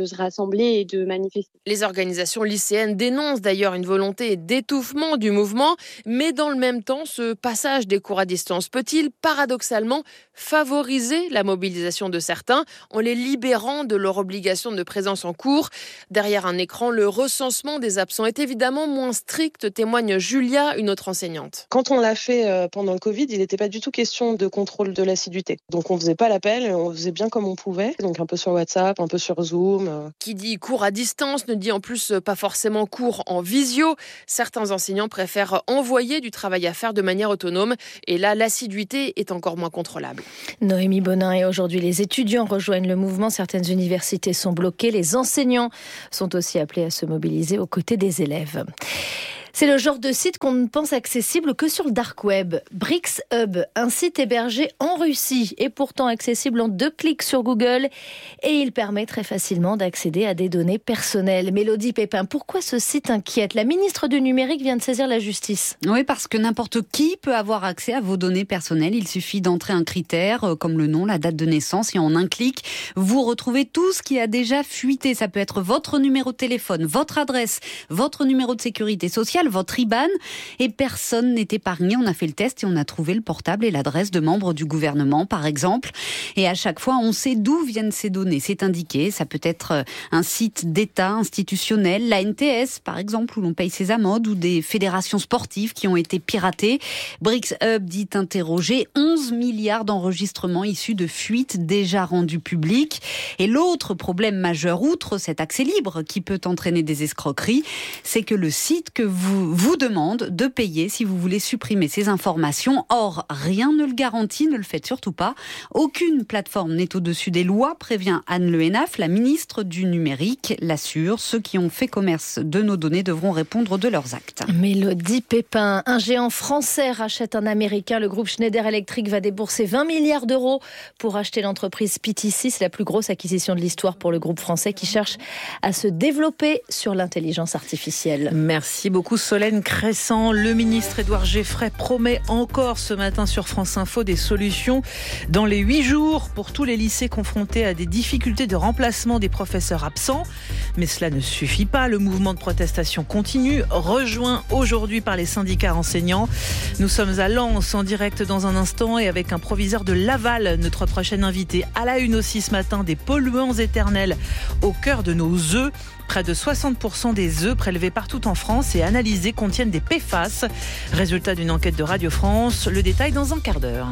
se rassembler et de manifester. Les organisations lycéennes dénoncent d'ailleurs une volonté d'étouffement du mouvement, mais dans le même temps, ce passage des cours à distance peut-il paradoxalement favoriser la mobilisation de certains en les libérant de leur obligation de présence en cours? Derrière un écran, le recensement des absents est évidemment moins strict, témoigne Julia, une autre enseignante. Quand on l'a fait pendant le Covid, il n'était pas du tout question de contrôle de l'assiduité. Donc on faisait pas l'appel, on faisait bien comme on pouvait, donc un peu sur WhatsApp, un peu sur Zoom. Qui dit cours à distance ne dit en plus pas forcément cours en visio. Certains enseignants préfèrent envoyer du travail à faire de manière autonome et là, l'assiduité est encore moins contrôlable. Noémie Bonin, et aujourd'hui les étudiants rejoignent le mouvement. Certaines universités sont bloquées. Les enseignants sont aussi appelés à se mobiliser aux côtés des élèves. C'est le genre de site qu'on ne pense accessible que sur le dark web. BricsHub, un site hébergé en Russie et pourtant accessible en deux clics sur Google. Et il permet très facilement d'accéder à des données personnelles. Mélodie Pépin, pourquoi ce site inquiète? La ministre du Numérique vient de saisir la justice. Oui, parce que n'importe qui peut avoir accès à vos données personnelles. Il suffit d'entrer un critère comme le nom, la date de naissance et en un clic, vous retrouvez tout ce qui a déjà fuité. Ça peut être votre numéro de téléphone, votre adresse, votre numéro de sécurité sociale, votre I B A N, et personne n'est épargné. On a fait le test et on a trouvé le portable et l'adresse de membres du gouvernement, par exemple. Et à chaque fois, on sait d'où viennent ces données. C'est indiqué. Ça peut être un site d'État institutionnel, la N T S, par exemple, où l'on paye ses amendes, ou des fédérations sportives qui ont été piratées. BricsHub dit interroger onze milliards d'enregistrements issus de fuites déjà rendues publiques. Et l'autre problème majeur, outre cet accès libre qui peut entraîner des escroqueries, c'est que le site que vous vous demande de payer si vous voulez supprimer ces informations. Or, rien ne le garantit, ne le faites surtout pas. Aucune plateforme n'est au-dessus des lois, prévient Anne Le Hénaff, la ministre du Numérique, l'assure. Ceux qui ont fait commerce de nos données devront répondre de leurs actes. Mélodie Pépin, un géant français rachète un américain. Le groupe Schneider Electric va débourser vingt milliards d'euros pour acheter l'entreprise P T C. C'est la plus grosse acquisition de l'histoire pour le groupe français qui cherche à se développer sur l'intelligence artificielle. Merci beaucoup Solène Crescent. Le ministre Édouard Geffray promet encore ce matin sur France Info des solutions dans les huit jours pour tous les lycées confrontés à des difficultés de remplacement des professeurs absents. Mais cela ne suffit pas. Le mouvement de protestation continue, rejoint aujourd'hui par les syndicats enseignants. Nous sommes à Lens en direct dans un instant et avec un proviseur de Laval, notre prochaine invité. À la une aussi ce matin, des polluants éternels au cœur de nos œufs. Près de soixante pour cent des œufs prélevés partout en France et analysés contiennent des P F A S. Résultat d'une enquête de Radio France. Le détail dans un quart d'heure.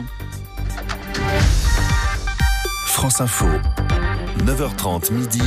France Info, neuf heures trente midi.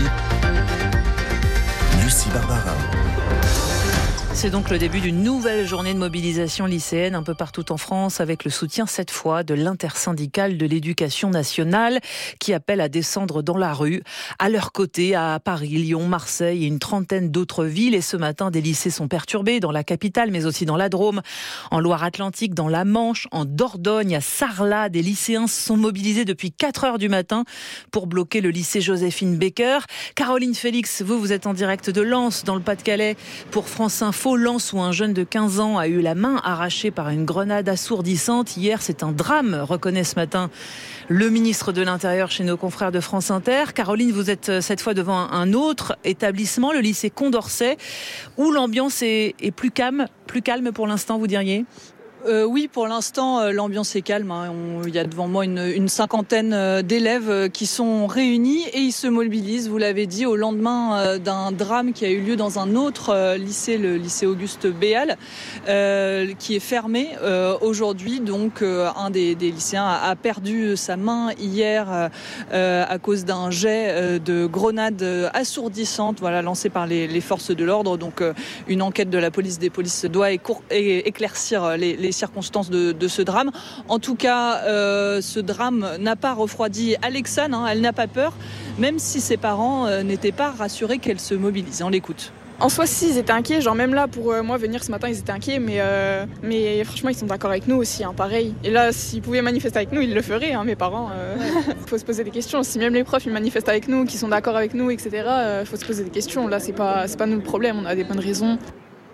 Lucie Barbarin. C'est donc le début d'une nouvelle journée de mobilisation lycéenne un peu partout en France avec le soutien cette fois de l'intersyndicale de l'éducation nationale qui appelle à descendre dans la rue. À leur côté, à Paris, Lyon, Marseille et une trentaine d'autres villes. Et ce matin, des lycées sont perturbés dans la capitale mais aussi dans la Drôme, en Loire-Atlantique, dans la Manche, en Dordogne, à Sarlat. Des lycéens se sont mobilisés depuis quatre heures du matin pour bloquer le lycée Joséphine Baker. Caroline Félix, vous, vous êtes en direct de Lens dans le Pas-de-Calais pour France Info. Lens où un jeune de quinze ans a eu la main arrachée par une grenade assourdissante. Hier, c'est un drame, reconnaît ce matin le ministre de l'Intérieur chez nos confrères de France Inter. Caroline, vous êtes cette fois devant un autre établissement, le lycée Condorcet, où l'ambiance est, est plus calme, plus calme pour l'instant, vous diriez ? Euh, oui, pour l'instant, euh, l'ambiance est calme. Hein. On, il y a devant moi une, une cinquantaine euh, d'élèves euh, qui sont réunis et ils se mobilisent, vous l'avez dit, au lendemain euh, d'un drame qui a eu lieu dans un autre euh, lycée, le lycée Auguste Béal, euh, qui est fermé euh, aujourd'hui. Donc, euh, un des, des lycéens a, a perdu sa main hier euh, à cause d'un jet euh, de grenade assourdissante, voilà, lancé par les, les forces de l'ordre. Donc, euh, une enquête de la police des polices doit écour- é- éclaircir les, les circonstances de, de ce drame. En tout cas, euh, ce drame n'a pas refroidi Alexane, hein, elle n'a pas peur, même si ses parents euh, n'étaient pas rassurés qu'elle se mobilise. On l'écoute. En soi, si, ils étaient inquiets. Genre, même là, pour euh, moi, venir ce matin, ils étaient inquiets. Mais, euh, mais franchement, ils sont d'accord avec nous aussi, hein, pareil. Et là, s'ils pouvaient manifester avec nous, ils le feraient, hein, mes parents. Il euh, faut se poser des questions. Si même les profs, ils manifestent avec nous, qu'ils sont d'accord avec nous, et cetera, il euh, faut se poser des questions. Là, c'est pas, c'est pas nous le problème. On a des bonnes raisons.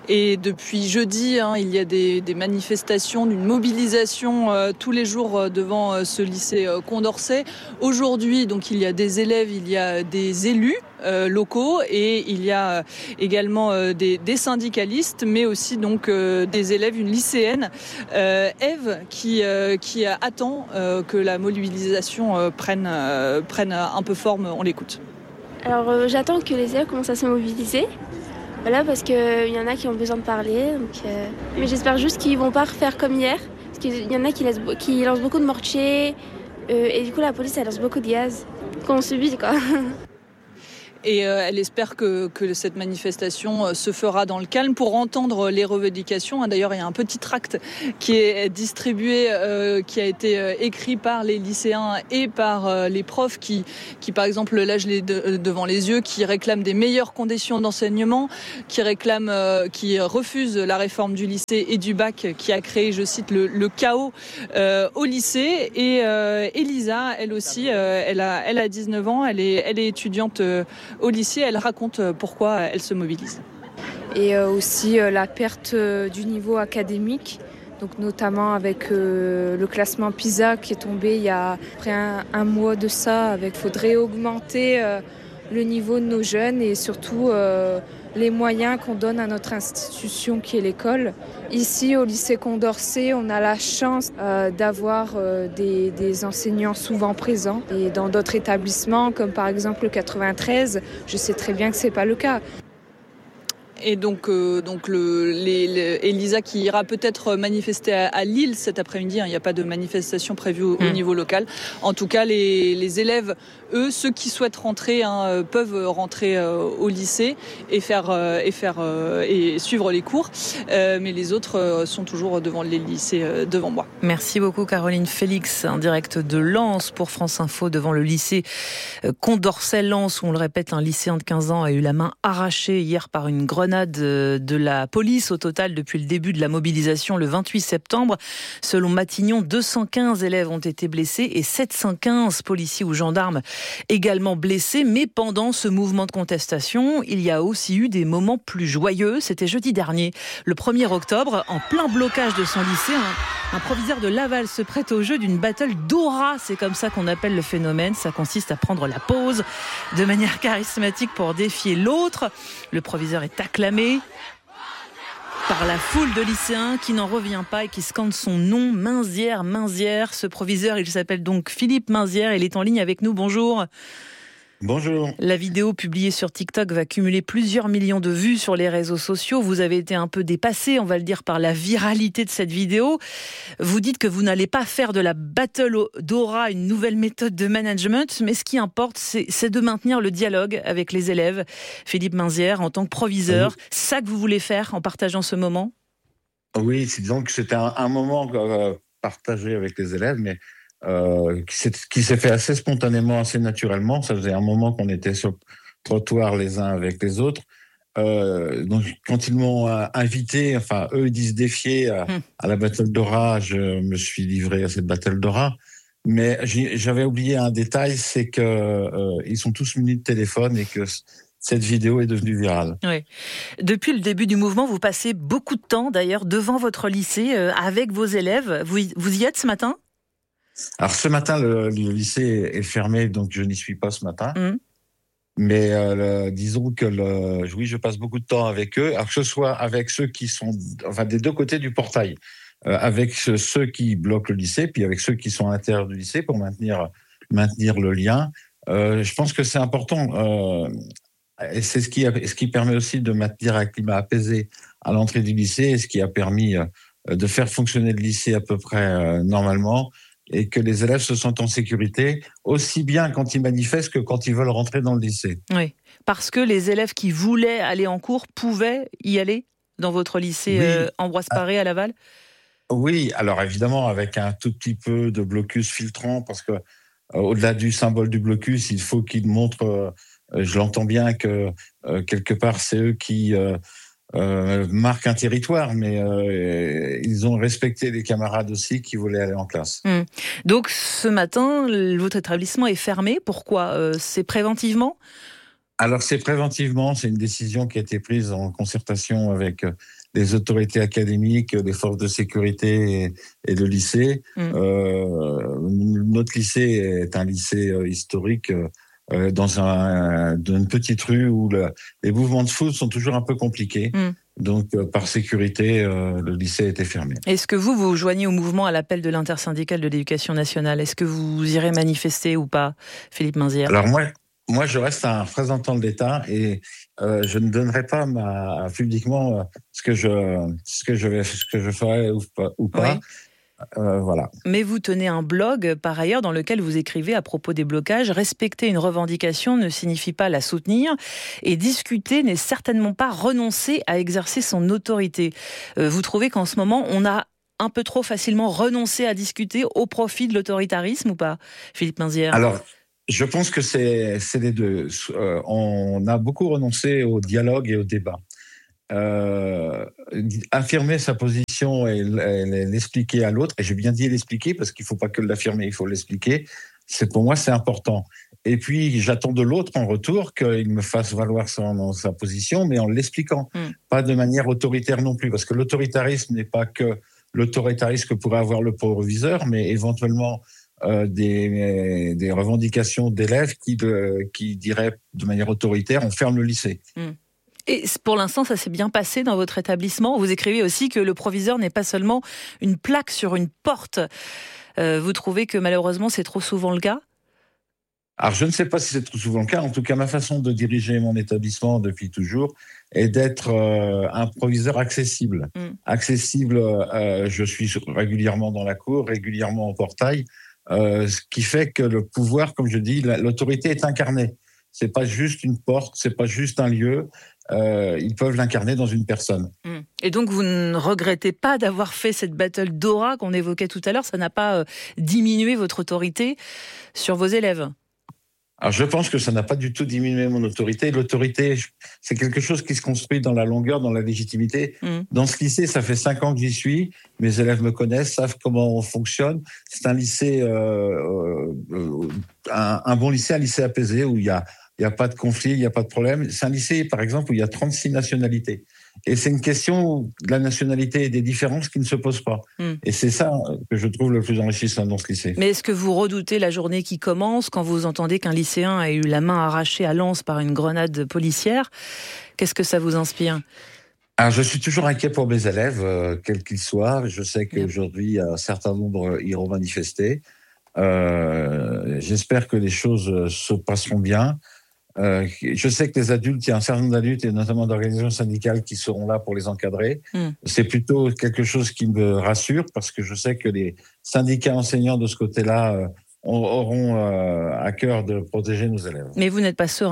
Et depuis jeudi, hein, il y a des, des manifestations, une mobilisation euh, tous les jours euh, devant euh, ce lycée euh, Condorcet. Aujourd'hui, donc, il y a des élèves, il y a des élus euh, locaux et il y a euh, également euh, des, des syndicalistes, mais aussi donc euh, des élèves, une lycéenne, euh, Eve, qui, euh, qui attend euh, que la mobilisation euh, prenne, euh, prenne un peu forme. On l'écoute. Alors euh, j'attends que les élèves commencent à se mobiliser. Voilà, parce qu'il euh, y en a qui ont besoin de parler. Donc, euh... Mais j'espère juste qu'ils vont pas refaire comme hier. Parce qu'il y en a qui, laissent, qui lancent beaucoup de mortiers. Euh, et du coup, la police, elle lance beaucoup de gaz. Qu'on subit, quoi. Et euh, elle espère que, que cette manifestation euh, se fera dans le calme pour entendre les revendications. Hein, d'ailleurs, il y a un petit tract qui est distribué, euh, qui a été euh, écrit par les lycéens et par euh, les profs qui, qui, par exemple, là, je l'ai de, devant les yeux, qui réclament des meilleures conditions d'enseignement, qui réclament, euh, qui refusent la réforme du lycée et du bac, qui a créé, je cite, le, le chaos euh, au lycée. Et euh, Elisa, elle aussi, euh, elle a, elle a dix-neuf ans, elle est, elle est étudiante euh, au lycée. Elle raconte pourquoi elle se mobilise. Et aussi la perte du niveau académique, donc notamment avec le classement PISA qui est tombé il y a près un, un mois de ça. Il faudrait augmenter le niveau de nos jeunes et surtout les moyens qu'on donne à notre institution qui est l'école. Ici, au lycée Condorcet, on a la chance euh, d'avoir euh, des, des enseignants souvent présents. Et dans d'autres établissements, comme par exemple le quatre-vingt-treize, je sais très bien que ce n'est pas le cas. Et donc, euh, donc le, les, les, Elisa qui ira peut-être manifester à, à Lille cet après-midi. Hein, il n'y a pas de manifestation prévue au, mmh. au niveau local. En tout cas, les, les élèves, eux, ceux qui souhaitent rentrer, hein, peuvent rentrer euh, au lycée et faire euh, et faire euh, et suivre les cours. Euh, mais les autres euh, sont toujours devant les lycées, euh, devant moi. Merci beaucoup, Caroline Félix, en direct de Lens pour France Info devant le lycée Condorcet-Lens, où on le répète, un lycéen de quinze ans a eu la main arrachée hier par une grenade de la police. Au total, depuis le début de la mobilisation le vingt-huit septembre, selon Matignon, deux cent quinze élèves ont été blessés et sept cent quinze policiers ou gendarmes également blessés. Mais pendant ce mouvement de contestation, il y a aussi eu des moments plus joyeux. C'était jeudi dernier, le premier octobre, en plein blocage de son lycée, un, un proviseur de Laval se prête au jeu d'une battle d'aura. C'est comme ça qu'on appelle le phénomène. Ça consiste à prendre la pause de manière charismatique pour défier l'autre. Le proviseur est acclamé par la foule de lycéens qui n'en revient pas et qui scande son nom, Minzière, Minzière. Ce proviseur, il s'appelle donc Philippe Minzière. Il est en ligne avec nous. Bonjour. Bonjour. La vidéo publiée sur TikTok va cumuler plusieurs millions de vues sur les réseaux sociaux. Vous avez été un peu dépassé, on va le dire, par la viralité de cette vidéo. Vous dites que vous n'allez pas faire de la battle d'aura une nouvelle méthode de management, mais ce qui importe, c'est, c'est de maintenir le dialogue avec les élèves. Philippe Minzière, en tant que proviseur, oui. C'est ça que vous voulez faire en partageant ce moment ? Oui, c'est, disons que c'était un, un moment euh, partagé avec les élèves, mais Euh, qui, s'est, qui s'est fait assez spontanément, assez naturellement. Ça faisait un moment qu'on était sur le trottoir les uns avec les autres. Euh, donc, quand ils m'ont euh, invité, enfin, eux, ils disent défier à, mmh. à la battle d'aura, je me suis livré à cette battle d'aura. Mais j'avais oublié un détail, c'est que euh, ils sont tous munis de téléphone et que cette vidéo est devenue virale. Oui. Depuis le début du mouvement, vous passez beaucoup de temps, d'ailleurs, devant votre lycée, euh, avec vos élèves. Vous, vous y êtes ce matin ? Alors ce matin, le, le lycée est fermé, donc je n'y suis pas ce matin. Mmh. Mais euh, le, disons que le, oui, je passe beaucoup de temps avec eux. Alors que ce soit avec ceux qui sont, enfin des deux côtés du portail, euh, avec ceux qui bloquent le lycée, puis avec ceux qui sont à l'intérieur du lycée pour maintenir maintenir le lien. Euh, je pense que c'est important. Euh, et c'est ce qui a, ce qui permet aussi de maintenir un climat apaisé à l'entrée du lycée, et ce qui a permis euh, de faire fonctionner le lycée à peu près euh, normalement. Et que les élèves se sentent en sécurité, aussi bien quand ils manifestent que quand ils veulent rentrer dans le lycée. Oui, parce que les élèves qui voulaient aller en cours pouvaient y aller dans votre lycée oui. euh, Ambroise Paré à Laval ? Oui, alors évidemment avec un tout petit peu de blocus filtrant, parce que euh, au-delà du symbole du blocus, il faut qu'ils montrent, euh, je l'entends bien, que euh, quelque part c'est eux qui... Euh, Euh, marquent un territoire, mais euh, ils ont respecté les camarades aussi qui voulaient aller en classe. Mmh. Donc ce matin, votre établissement est fermé. Pourquoi ? euh, C'est préventivement ? Alors c'est préventivement, c'est une décision qui a été prise en concertation avec les autorités académiques, les forces de sécurité et, et le lycée. Mmh. Euh, notre lycée est un lycée euh, historique euh, dans un, une petite rue où le, les mouvements de foule sont toujours un peu compliqués. Mmh. Donc, euh, par sécurité, euh, le lycée a été fermé. Est-ce que vous, vous joignez au mouvement à l'appel de l'intersyndicale de l'éducation nationale ? Est-ce que vous irez manifester ou pas, Philippe Minzière ? Alors moi, moi, je reste un représentant de l'État et euh, je ne donnerai pas ma, publiquement euh, ce que je, ce que je vais, ce que je ferai ou pas. Ou pas. Oui. Euh, voilà. Mais vous tenez un blog, par ailleurs, dans lequel vous écrivez à propos des blocages. Respecter une revendication ne signifie pas la soutenir. Et discuter n'est certainement pas renoncer à exercer son autorité. Euh, vous trouvez qu'en ce moment, on a un peu trop facilement renoncé à discuter au profit de l'autoritarisme ou pas, Philippe Minzière ? Alors, je pense que c'est, c'est les deux. Euh, on a beaucoup renoncé au dialogue et au débat. Euh, affirmer sa position et l'expliquer à l'autre, et j'ai bien dit l'expliquer parce qu'il ne faut pas que l'affirmer, il faut l'expliquer, c'est, pour moi c'est important. Et puis j'attends de l'autre en retour qu'il me fasse valoir son, sa position, mais en l'expliquant, mm. pas de manière autoritaire non plus, parce que l'autoritarisme n'est pas que l'autoritarisme que pourrait avoir le proviseur, mais éventuellement euh, des, des revendications d'élèves qui, de, qui diraient de manière autoritaire on ferme le lycée. Mm. Et pour l'instant, ça s'est bien passé dans votre établissement. Vous écrivez aussi que le proviseur n'est pas seulement une plaque sur une porte. Euh, vous trouvez que malheureusement, c'est trop souvent le cas ? Alors, je ne sais pas si c'est trop souvent le cas. En tout cas, ma façon de diriger mon établissement depuis toujours est d'être euh, un proviseur accessible. Mm. Accessible, euh, je suis régulièrement dans la cour, régulièrement au portail, euh, ce qui fait que le pouvoir, comme je dis, l'autorité est incarnée. C'est pas juste une porte, c'est pas juste un lieu. Euh, ils peuvent l'incarner dans une personne. Et donc, vous ne regrettez pas d'avoir fait cette battle d'aura qu'on évoquait tout à l'heure ? Ça n'a pas euh, diminué votre autorité sur vos élèves ? Alors, je pense que ça n'a pas du tout diminué mon autorité. L'autorité, c'est quelque chose qui se construit dans la longueur, dans la légitimité. Mm. Dans ce lycée, ça fait cinq ans que j'y suis. Mes élèves me connaissent, savent comment on fonctionne. C'est un lycée, euh, euh, un, un bon lycée, un lycée apaisé où il y a Il n'y a pas de conflit, il n'y a pas de problème. C'est un lycée, par exemple, où il y a trente-six nationalités. Et c'est une question de la nationalité et des différences qui ne se posent pas. Mm. Et c'est ça que je trouve le plus enrichissant dans ce lycée. Mais est-ce que vous redoutez la journée qui commence quand vous entendez qu'un lycéen a eu la main arrachée à Lens par une grenade policière ? Qu'est-ce que ça vous inspire ? Alors, je suis toujours inquiet pour mes élèves, euh, quels qu'ils soient. Je sais qu'aujourd'hui, un certain nombre iront manifester. Euh, j'espère que les choses se passeront bien. Euh, je sais que les adultes, il y a un certain nombre d'adultes et notamment d'organisations syndicales qui seront là pour les encadrer. Mm. C'est plutôt quelque chose qui me rassure parce que je sais que les syndicats enseignants de ce côté-là euh, auront euh, à cœur de protéger nos élèves. Mais vous n'êtes pas serein ?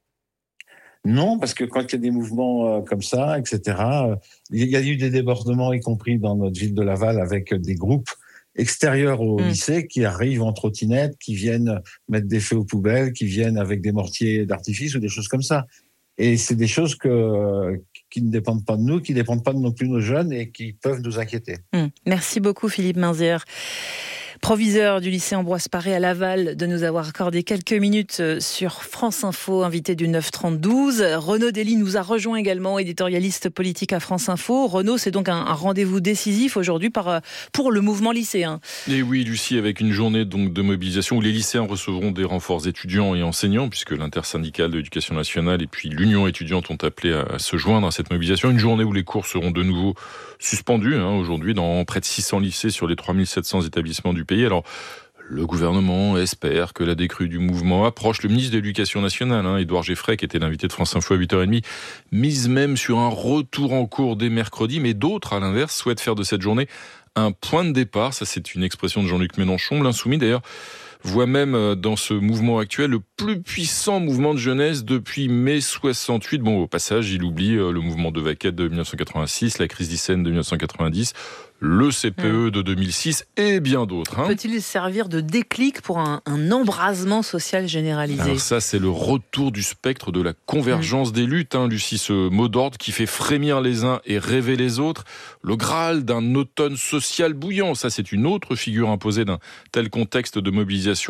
Non, parce que quand il y a des mouvements euh, comme ça, et cetera, euh, il y a eu des débordements, y compris dans notre ville de Laval, avec des groupes extérieurs au mmh. lycée qui arrivent en trottinette, qui viennent mettre des feux aux poubelles, qui viennent avec des mortiers d'artifice ou des choses comme ça. Et c'est des choses que, qui ne dépendent pas de nous, qui ne dépendent pas de non plus nos jeunes et qui peuvent nous inquiéter. Mmh. Merci beaucoup Philippe Minzière, proviseur du lycée Ambroise Paré à Laval, de nous avoir accordé quelques minutes sur France Info, invité du neuf trente douze. Renaud Dely nous a rejoint également, éditorialiste politique à France Info. Renaud, c'est donc un, un rendez-vous décisif aujourd'hui par, pour le mouvement lycéen. Et oui, Lucie, avec une journée donc de mobilisation où les lycéens recevront des renforts étudiants et enseignants, puisque l'intersyndicale de l'éducation nationale et puis l'Union étudiante ont appelé à, à se joindre à cette mobilisation. Une journée où les cours seront de nouveau suspendus, hein, aujourd'hui, dans près de six cents lycées sur les trois mille sept cents établissements du pays. Alors, le gouvernement espère que la décrue du mouvement approche. Le ministre de l'Éducation nationale, hein, Édouard Geffray, qui était l'invité de France Info à huit heures trente, mise même sur un retour en cours dès mercredi, mais d'autres, à l'inverse, souhaitent faire de cette journée un point de départ. Ça, c'est une expression de Jean-Luc Mélenchon. L'Insoumis, d'ailleurs, voit même dans ce mouvement actuel le plus puissant mouvement de jeunesse depuis mai soixante-huit. Bon, au passage, il oublie le mouvement de Vaquette de dix-neuf cent quatre-vingt-six, la crise d'Yssen de dix-neuf cent quatre-vingt-dix, le C P E de deux mille six et bien d'autres. Hein. Peut-il servir de déclic pour un, un embrasement social généralisé ? Alors ça, c'est le retour du spectre de la convergence mmh. des luttes, hein, Lucie, ce mot d'ordre qui fait frémir les uns et rêver les autres. Le Graal d'un automne social bouillant, ça c'est une autre figure imposée d'un tel contexte de mobilisation.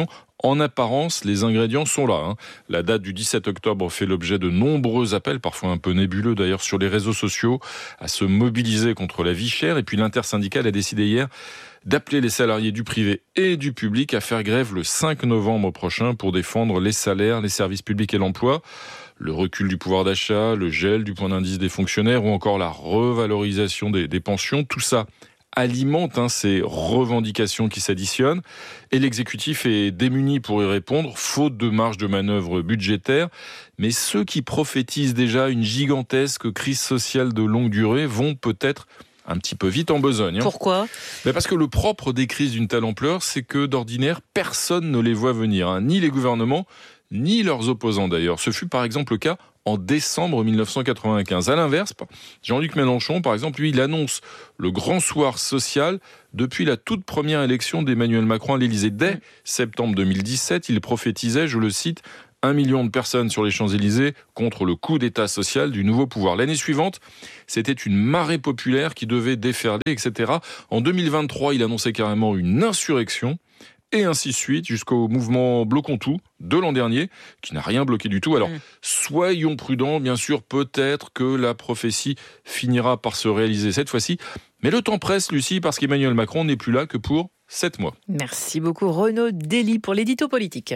En apparence, les ingrédients sont là. Hein. La date du dix-sept octobre fait l'objet de nombreux appels, parfois un peu nébuleux d'ailleurs, sur les réseaux sociaux, à se mobiliser contre la vie chère. Et puis l'intersyndicale a décidé hier d'appeler les salariés du privé et du public à faire grève le cinq novembre prochain pour défendre les salaires, les services publics et l'emploi. Le recul du pouvoir d'achat, le gel du point d'indice des fonctionnaires ou encore la revalorisation des, des pensions, tout ça alimente hein, ces revendications qui s'additionnent et l'exécutif est démuni pour y répondre, faute de marge de manœuvre budgétaire. Mais ceux qui prophétisent déjà une gigantesque crise sociale de longue durée vont peut-être un petit peu vite en besogne. Hein. Pourquoi ? Ben parce que le propre des crises d'une telle ampleur, c'est que d'ordinaire, personne ne les voit venir, hein, ni les gouvernements, ni leurs opposants d'ailleurs. Ce fut par exemple le cas en décembre mille neuf cent quatre-vingt-quinze. À l'inverse, Jean-Luc Mélenchon, par exemple, lui, il annonce le grand soir social depuis la toute première élection d'Emmanuel Macron à l'Élysée. Dès septembre deux mille dix-sept, il prophétisait, je le cite, un million de personnes sur les Champs-Élysées contre le coup d'état social du nouveau pouvoir. L'année suivante, c'était une marée populaire qui devait déferler, et cetera. En deux mille vingt-trois, il annonçait carrément une insurrection. Et ainsi de suite, jusqu'au mouvement Bloquons tout de l'an dernier, qui n'a rien bloqué du tout. Alors, mmh. soyons prudents, bien sûr, peut-être que la prophétie finira par se réaliser cette fois-ci. Mais le temps presse, Lucie, parce qu'Emmanuel Macron n'est plus là que pour sept mois. Merci beaucoup, Renaud Dely, pour l'édito politique.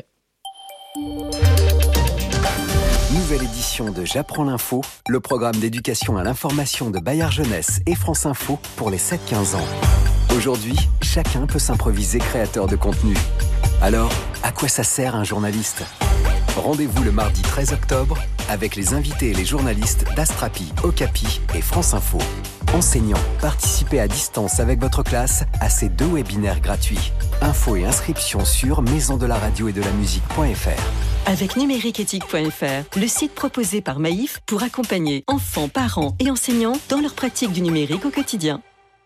Nouvelle édition de J'apprends l'info, le programme d'éducation à l'information de Bayard Jeunesse et France Info pour les sept quinze ans. Aujourd'hui, chacun peut s'improviser créateur de contenu. Alors, à quoi ça sert un journaliste ? Rendez-vous le mardi treize octobre avec les invités et les journalistes d'Astrapi, Okapi et France Info. Enseignants, participez à distance avec votre classe à ces deux webinaires gratuits. Infos et inscriptions sur maison de la radio et de la musique point f r. Avec numérique éthique point f r, le site proposé par Maïf pour accompagner enfants, parents et enseignants dans leur pratique du numérique au quotidien.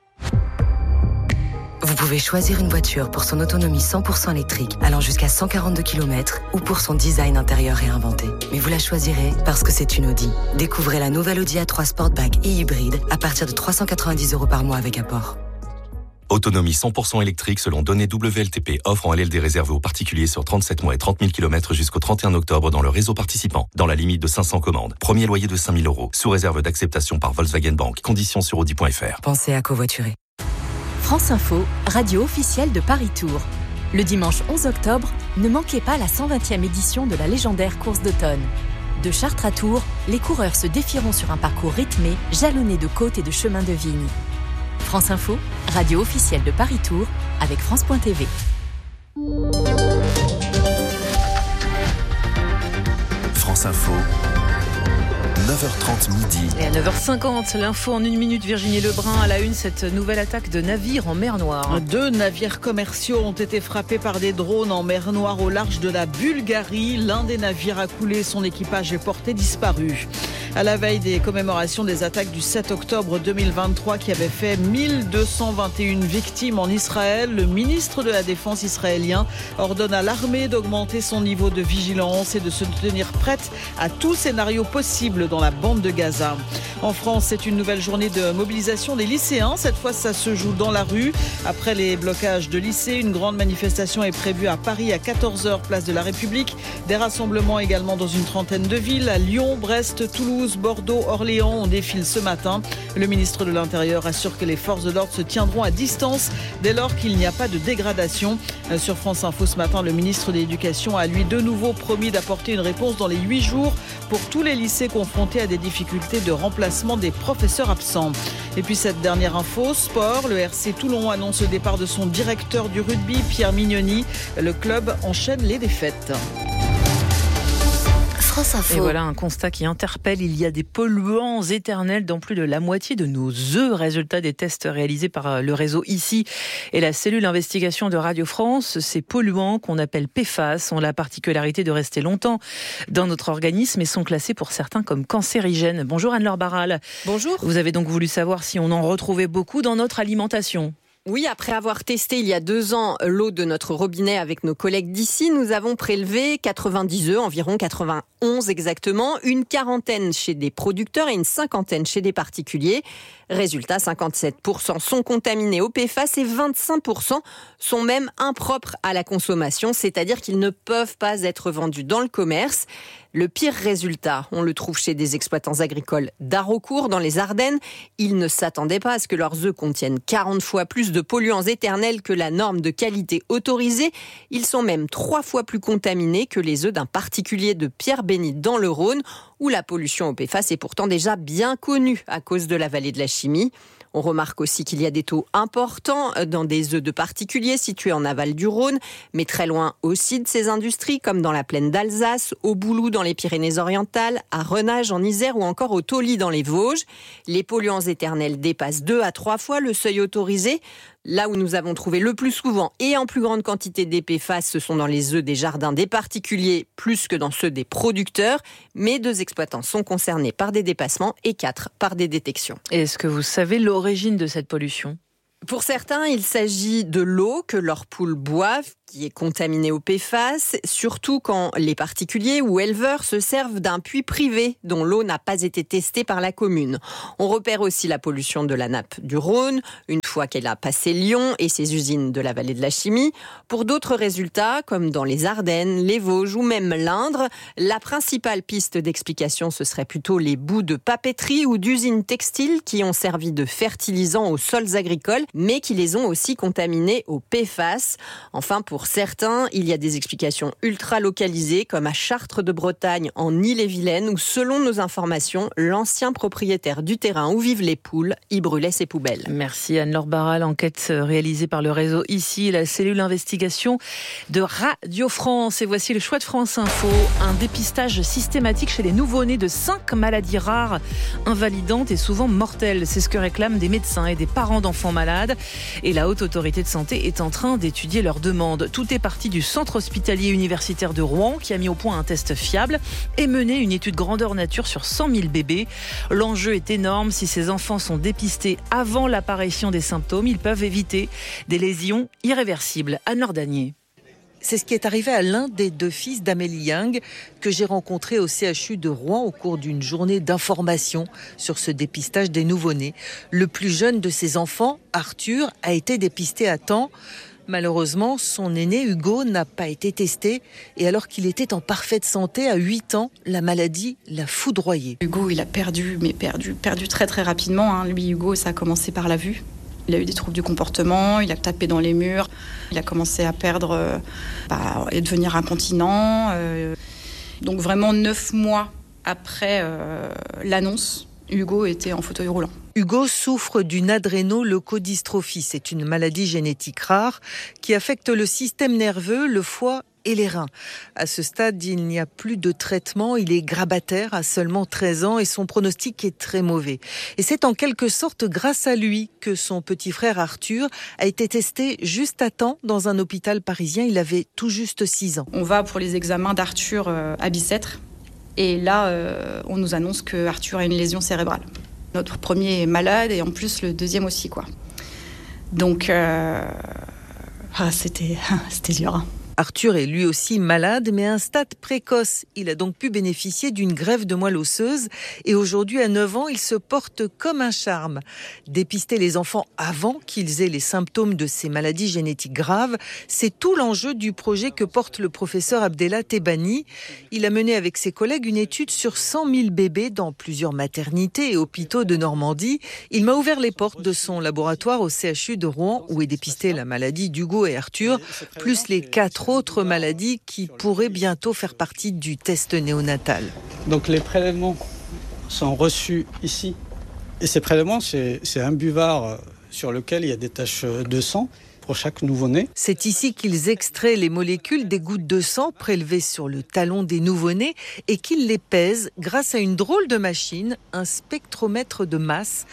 Vous pouvez choisir une voiture pour son autonomie cent pour cent électrique, allant jusqu'à cent quarante-deux kilomètres, ou pour son design intérieur réinventé. Mais vous la choisirez parce que c'est une Audi. Découvrez la nouvelle Audi A trois Sportback et hybride à partir de trois cent quatre-vingt-dix euros par mois avec apport. Autonomie cent pour cent électrique selon données W L T P. Offre en L L D réservée aux particuliers sur trente-sept mois et trente mille kilomètres jusqu'au trente et un octobre dans le réseau participant. Dans la limite de cinq cents commandes. Premier loyer de cinq mille euros. Sous réserve d'acceptation par Volkswagen Bank. Conditions sur audi point f r. Pensez à covoiturer. France Info, radio officielle de Paris Tour. Le dimanche onze octobre, ne manquez pas la cent vingtième édition de la légendaire course d'automne. De Chartres à Tours, les coureurs se défieront sur un parcours rythmé, jalonné de côtes et de chemins de vigne. France Info, radio officielle de Paris Tour, avec France point t v. France Info. neuf heures trente midi. Et à neuf heures cinquante, l'info en une minute, Virginie Lebrun à la une, cette nouvelle attaque de navires en mer Noire. Deux navires commerciaux ont été frappés par des drones en mer Noire au large de la Bulgarie. L'un des navires a coulé, son équipage est porté disparu. À la veille des commémorations des attaques du sept octobre deux mille vingt-trois qui avaient fait mille deux cent vingt et une victimes en Israël, le ministre de la Défense israélien ordonne à l'armée d'augmenter son niveau de vigilance et de se tenir prête à tout scénario possible dans la bande de Gaza. En France, c'est une nouvelle journée de mobilisation des lycéens. Cette fois, ça se joue dans la rue. Après les blocages de lycées, une grande manifestation est prévue à Paris à quatorze heures, place de la République. Des rassemblements également dans une trentaine de villes. À Lyon, Brest, Toulouse, Bordeaux, Orléans, on défile ce matin. Le ministre de l'Intérieur assure que les forces de l'ordre se tiendront à distance dès lors qu'il n'y a pas de dégradation. Sur France Info ce matin, le ministre de l'Éducation a lui de nouveau promis d'apporter une réponse dans les huit jours pour tous les lycées confrontés à des difficultés de remplacement des professeurs absents. Et puis cette dernière info, sport, le R C Toulon annonce le départ de son directeur du rugby, Pierre Mignoni. Le club enchaîne les défaites. France Info. Et voilà un constat qui interpelle. Il y a des polluants éternels dans plus de la moitié de nos œufs. Résultat des tests réalisés par le réseau ici et la cellule investigation de Radio France. Ces polluants qu'on appelle P F A S ont la particularité de rester longtemps dans notre organisme et sont classés pour certains comme cancérigènes. Bonjour Anne-Laure Barral. Bonjour. Vous avez donc voulu savoir si on en retrouvait beaucoup dans notre alimentation. Oui, après avoir testé il y a deux ans l'eau de notre robinet avec nos collègues d'ici, nous avons prélevé quatre-vingt-dix œufs, environ quatre-vingt-onze exactement, une quarantaine chez des producteurs et une cinquantaine chez des particuliers. Résultat, cinquante-sept pour cent sont contaminés au P F A S et vingt-cinq pour cent sont même impropres à la consommation, c'est-à-dire qu'ils ne peuvent pas être vendus dans le commerce. Le pire résultat, on le trouve chez des exploitants agricoles d'Haraucourt dans les Ardennes. Ils ne s'attendaient pas à ce que leurs œufs contiennent quarante fois plus de polluants éternels que la norme de qualité autorisée. Ils sont même trois fois plus contaminés que les œufs d'un particulier de Pierre-Bénite dans le Rhône, où la pollution au P F A S est pourtant déjà bien connue à cause de la vallée de la chimie. On remarque aussi qu'il y a des taux importants dans des œufs de particuliers situés en aval du Rhône, mais très loin aussi de ces industries, comme dans la plaine d'Alsace, au Boulou dans les Pyrénées-Orientales, à Renage en Isère ou encore au Tauly dans les Vosges. Les polluants éternels dépassent deux à trois fois le seuil autorisé. Là où nous avons trouvé le plus souvent et en plus grande quantité des P F A S, ce sont dans les œufs des jardins des particuliers plus que dans ceux des producteurs. Mais deux exploitants sont concernés par des dépassements et quatre par des détections. Est-ce que vous savez l'origine de cette pollution ? Pour certains, il s'agit de l'eau que leurs poules boivent, qui est contaminée au P F A S, surtout quand les particuliers ou éleveurs se servent d'un puits privé dont l'eau n'a pas été testée par la commune. On repère aussi la pollution de la nappe du Rhône, une fois qu'elle a passé Lyon et ses usines de la vallée de la chimie. Pour d'autres résultats, comme dans les Ardennes, les Vosges ou même l'Indre, la principale piste d'explication, ce serait plutôt les boues de papeterie ou d'usines textiles qui ont servi de fertilisants aux sols agricoles, mais qui les ont aussi contaminés au P F A S. Enfin, pour certains, il y a des explications ultra localisées, comme à Chartres de Bretagne, en Ille-et-Vilaine, où, selon nos informations, l'ancien propriétaire du terrain où vivent les poules y brûlait ses poubelles. Merci Anne-Laure Barral, enquête réalisée par le réseau Ici, la cellule investigation de Radio France. Et voici le choix de France Info, un dépistage systématique chez les nouveau-nés de cinq maladies rares, invalidantes et souvent mortelles. C'est ce que réclament des médecins et des parents d'enfants malades. Et la Haute Autorité de Santé est en train d'étudier leurs demandes. Tout est parti du centre hospitalier universitaire de Rouen qui a mis au point un test fiable et mené une étude grandeur nature sur cent mille bébés. L'enjeu est énorme. Si ces enfants sont dépistés avant l'apparition des symptômes, ils peuvent éviter des lésions irréversibles. Anne-Laure Danier. C'est ce qui est arrivé à l'un des deux fils d'Amélie Young que j'ai rencontré au C H U de Rouen au cours d'une journée d'information sur ce dépistage des nouveau-nés. Le plus jeune de ses enfants, Arthur, a été dépisté à temps. Malheureusement, son aîné Hugo n'a pas été testé et alors qu'il était en parfaite santé à huit ans, la maladie l'a foudroyé. Hugo, il a perdu, mais perdu, perdu très très rapidement. Hein. Lui, Hugo, ça a commencé par la vue. Il a eu des troubles du comportement, il a tapé dans les murs, il a commencé à perdre euh, bah, et devenir incontinent. Euh. Donc vraiment neuf mois après euh, l'annonce, Hugo était en fauteuil roulant. Hugo souffre d'une adrénoleucodystrophie. C'est une maladie génétique rare qui affecte le système nerveux, le foie et les reins. À ce stade, il n'y a plus de traitement. Il est grabataire à seulement treize ans et son pronostic est très mauvais. Et c'est en quelque sorte grâce à lui que son petit frère Arthur a été testé juste à temps dans un hôpital parisien. Il avait tout juste six ans. On va pour les examens d'Arthur euh, à Bicêtre. Et là, euh, on nous annonce que Arthur a une lésion cérébrale. Notre premier est malade et en plus le deuxième aussi, quoi. Donc, euh... ah, c'était, c'était dur. Hein. Arthur est lui aussi malade, mais à un stade précoce. Il a donc pu bénéficier d'une greffe de moelle osseuse et aujourd'hui, à neuf ans, il se porte comme un charme. Dépister les enfants avant qu'ils aient les symptômes de ces maladies génétiques graves, c'est tout l'enjeu du projet que porte le professeur Abdellah Tebani. Il a mené avec ses collègues une étude sur cent mille bébés dans plusieurs maternités et hôpitaux de Normandie. Il m'a ouvert les portes de son laboratoire au C H U de Rouen où est dépistée la maladie d'Hugo et Arthur, plus les quatre autres maladies qui pourraient bientôt faire partie du test néonatal. Donc les prélèvements sont reçus ici. Et ces prélèvements, c'est, c'est un buvard sur lequel il y a des taches de sang pour chaque nouveau-né. C'est ici qu'ils extraient les molécules des gouttes de sang prélevées sur le talon des nouveau-nés et qu'ils les pèsent grâce à une drôle de machine, un spectromètre de masse,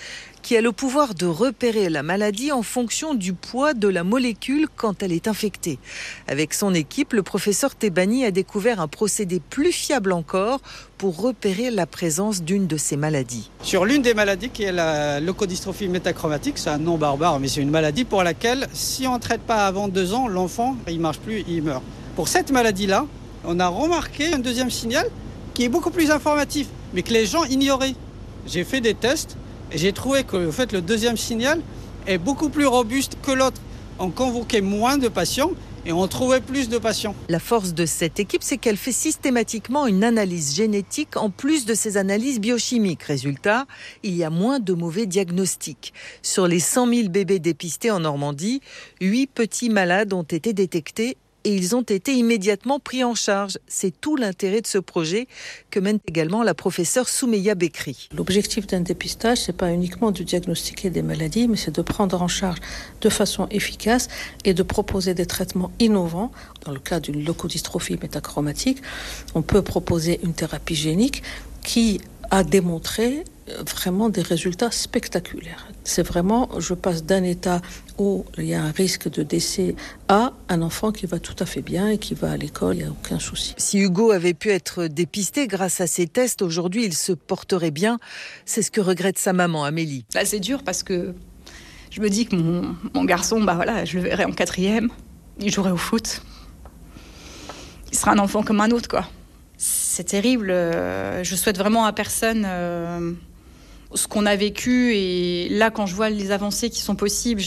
qui a le pouvoir de repérer la maladie en fonction du poids de la molécule quand elle est infectée. Avec son équipe, le professeur Tebani a découvert un procédé plus fiable encore pour repérer la présence d'une de ces maladies. Sur l'une des maladies qui est la leucodystrophie métachromatique, c'est un nom barbare, mais c'est une maladie pour laquelle, si on ne traite pas avant deux ans, l'enfant, il ne marche plus, il meurt. Pour cette maladie-là, on a remarqué un deuxième signal qui est beaucoup plus informatif, mais que les gens ignoraient. J'ai fait des tests et j'ai trouvé que en fait, le deuxième signal est beaucoup plus robuste que l'autre. On convoquait moins de patients et on trouvait plus de patients. La force de cette équipe, c'est qu'elle fait systématiquement une analyse génétique en plus de ses analyses biochimiques. Résultat, il y a moins de mauvais diagnostics. Sur les cent mille bébés dépistés en Normandie, huit petits malades ont été détectés et ils ont été immédiatement pris en charge. C'est tout l'intérêt de ce projet que mène également la professeure Soumeya Bekri. L'objectif d'un dépistage, c'est pas uniquement de diagnostiquer des maladies, mais c'est de prendre en charge de façon efficace et de proposer des traitements innovants. Dans le cas d'une leucodystrophie métachromatique, on peut proposer une thérapie génique qui a démontré vraiment des résultats spectaculaires. C'est vraiment, je passe d'un état où il y a un risque de décès à un enfant qui va tout à fait bien et qui va à l'école, il n'y a aucun souci. Si Hugo avait pu être dépisté grâce à ces tests, aujourd'hui il se porterait bien. C'est ce que regrette sa maman, Amélie. Bah, c'est dur parce que je me dis que mon, mon garçon, bah voilà, je le verrai en quatrième, il jouerait au foot. Il sera un enfant comme un autre, quoi. C'est terrible. Je souhaite vraiment à personne euh, ce qu'on a vécu. Et là, quand je vois les avancées qui sont possibles,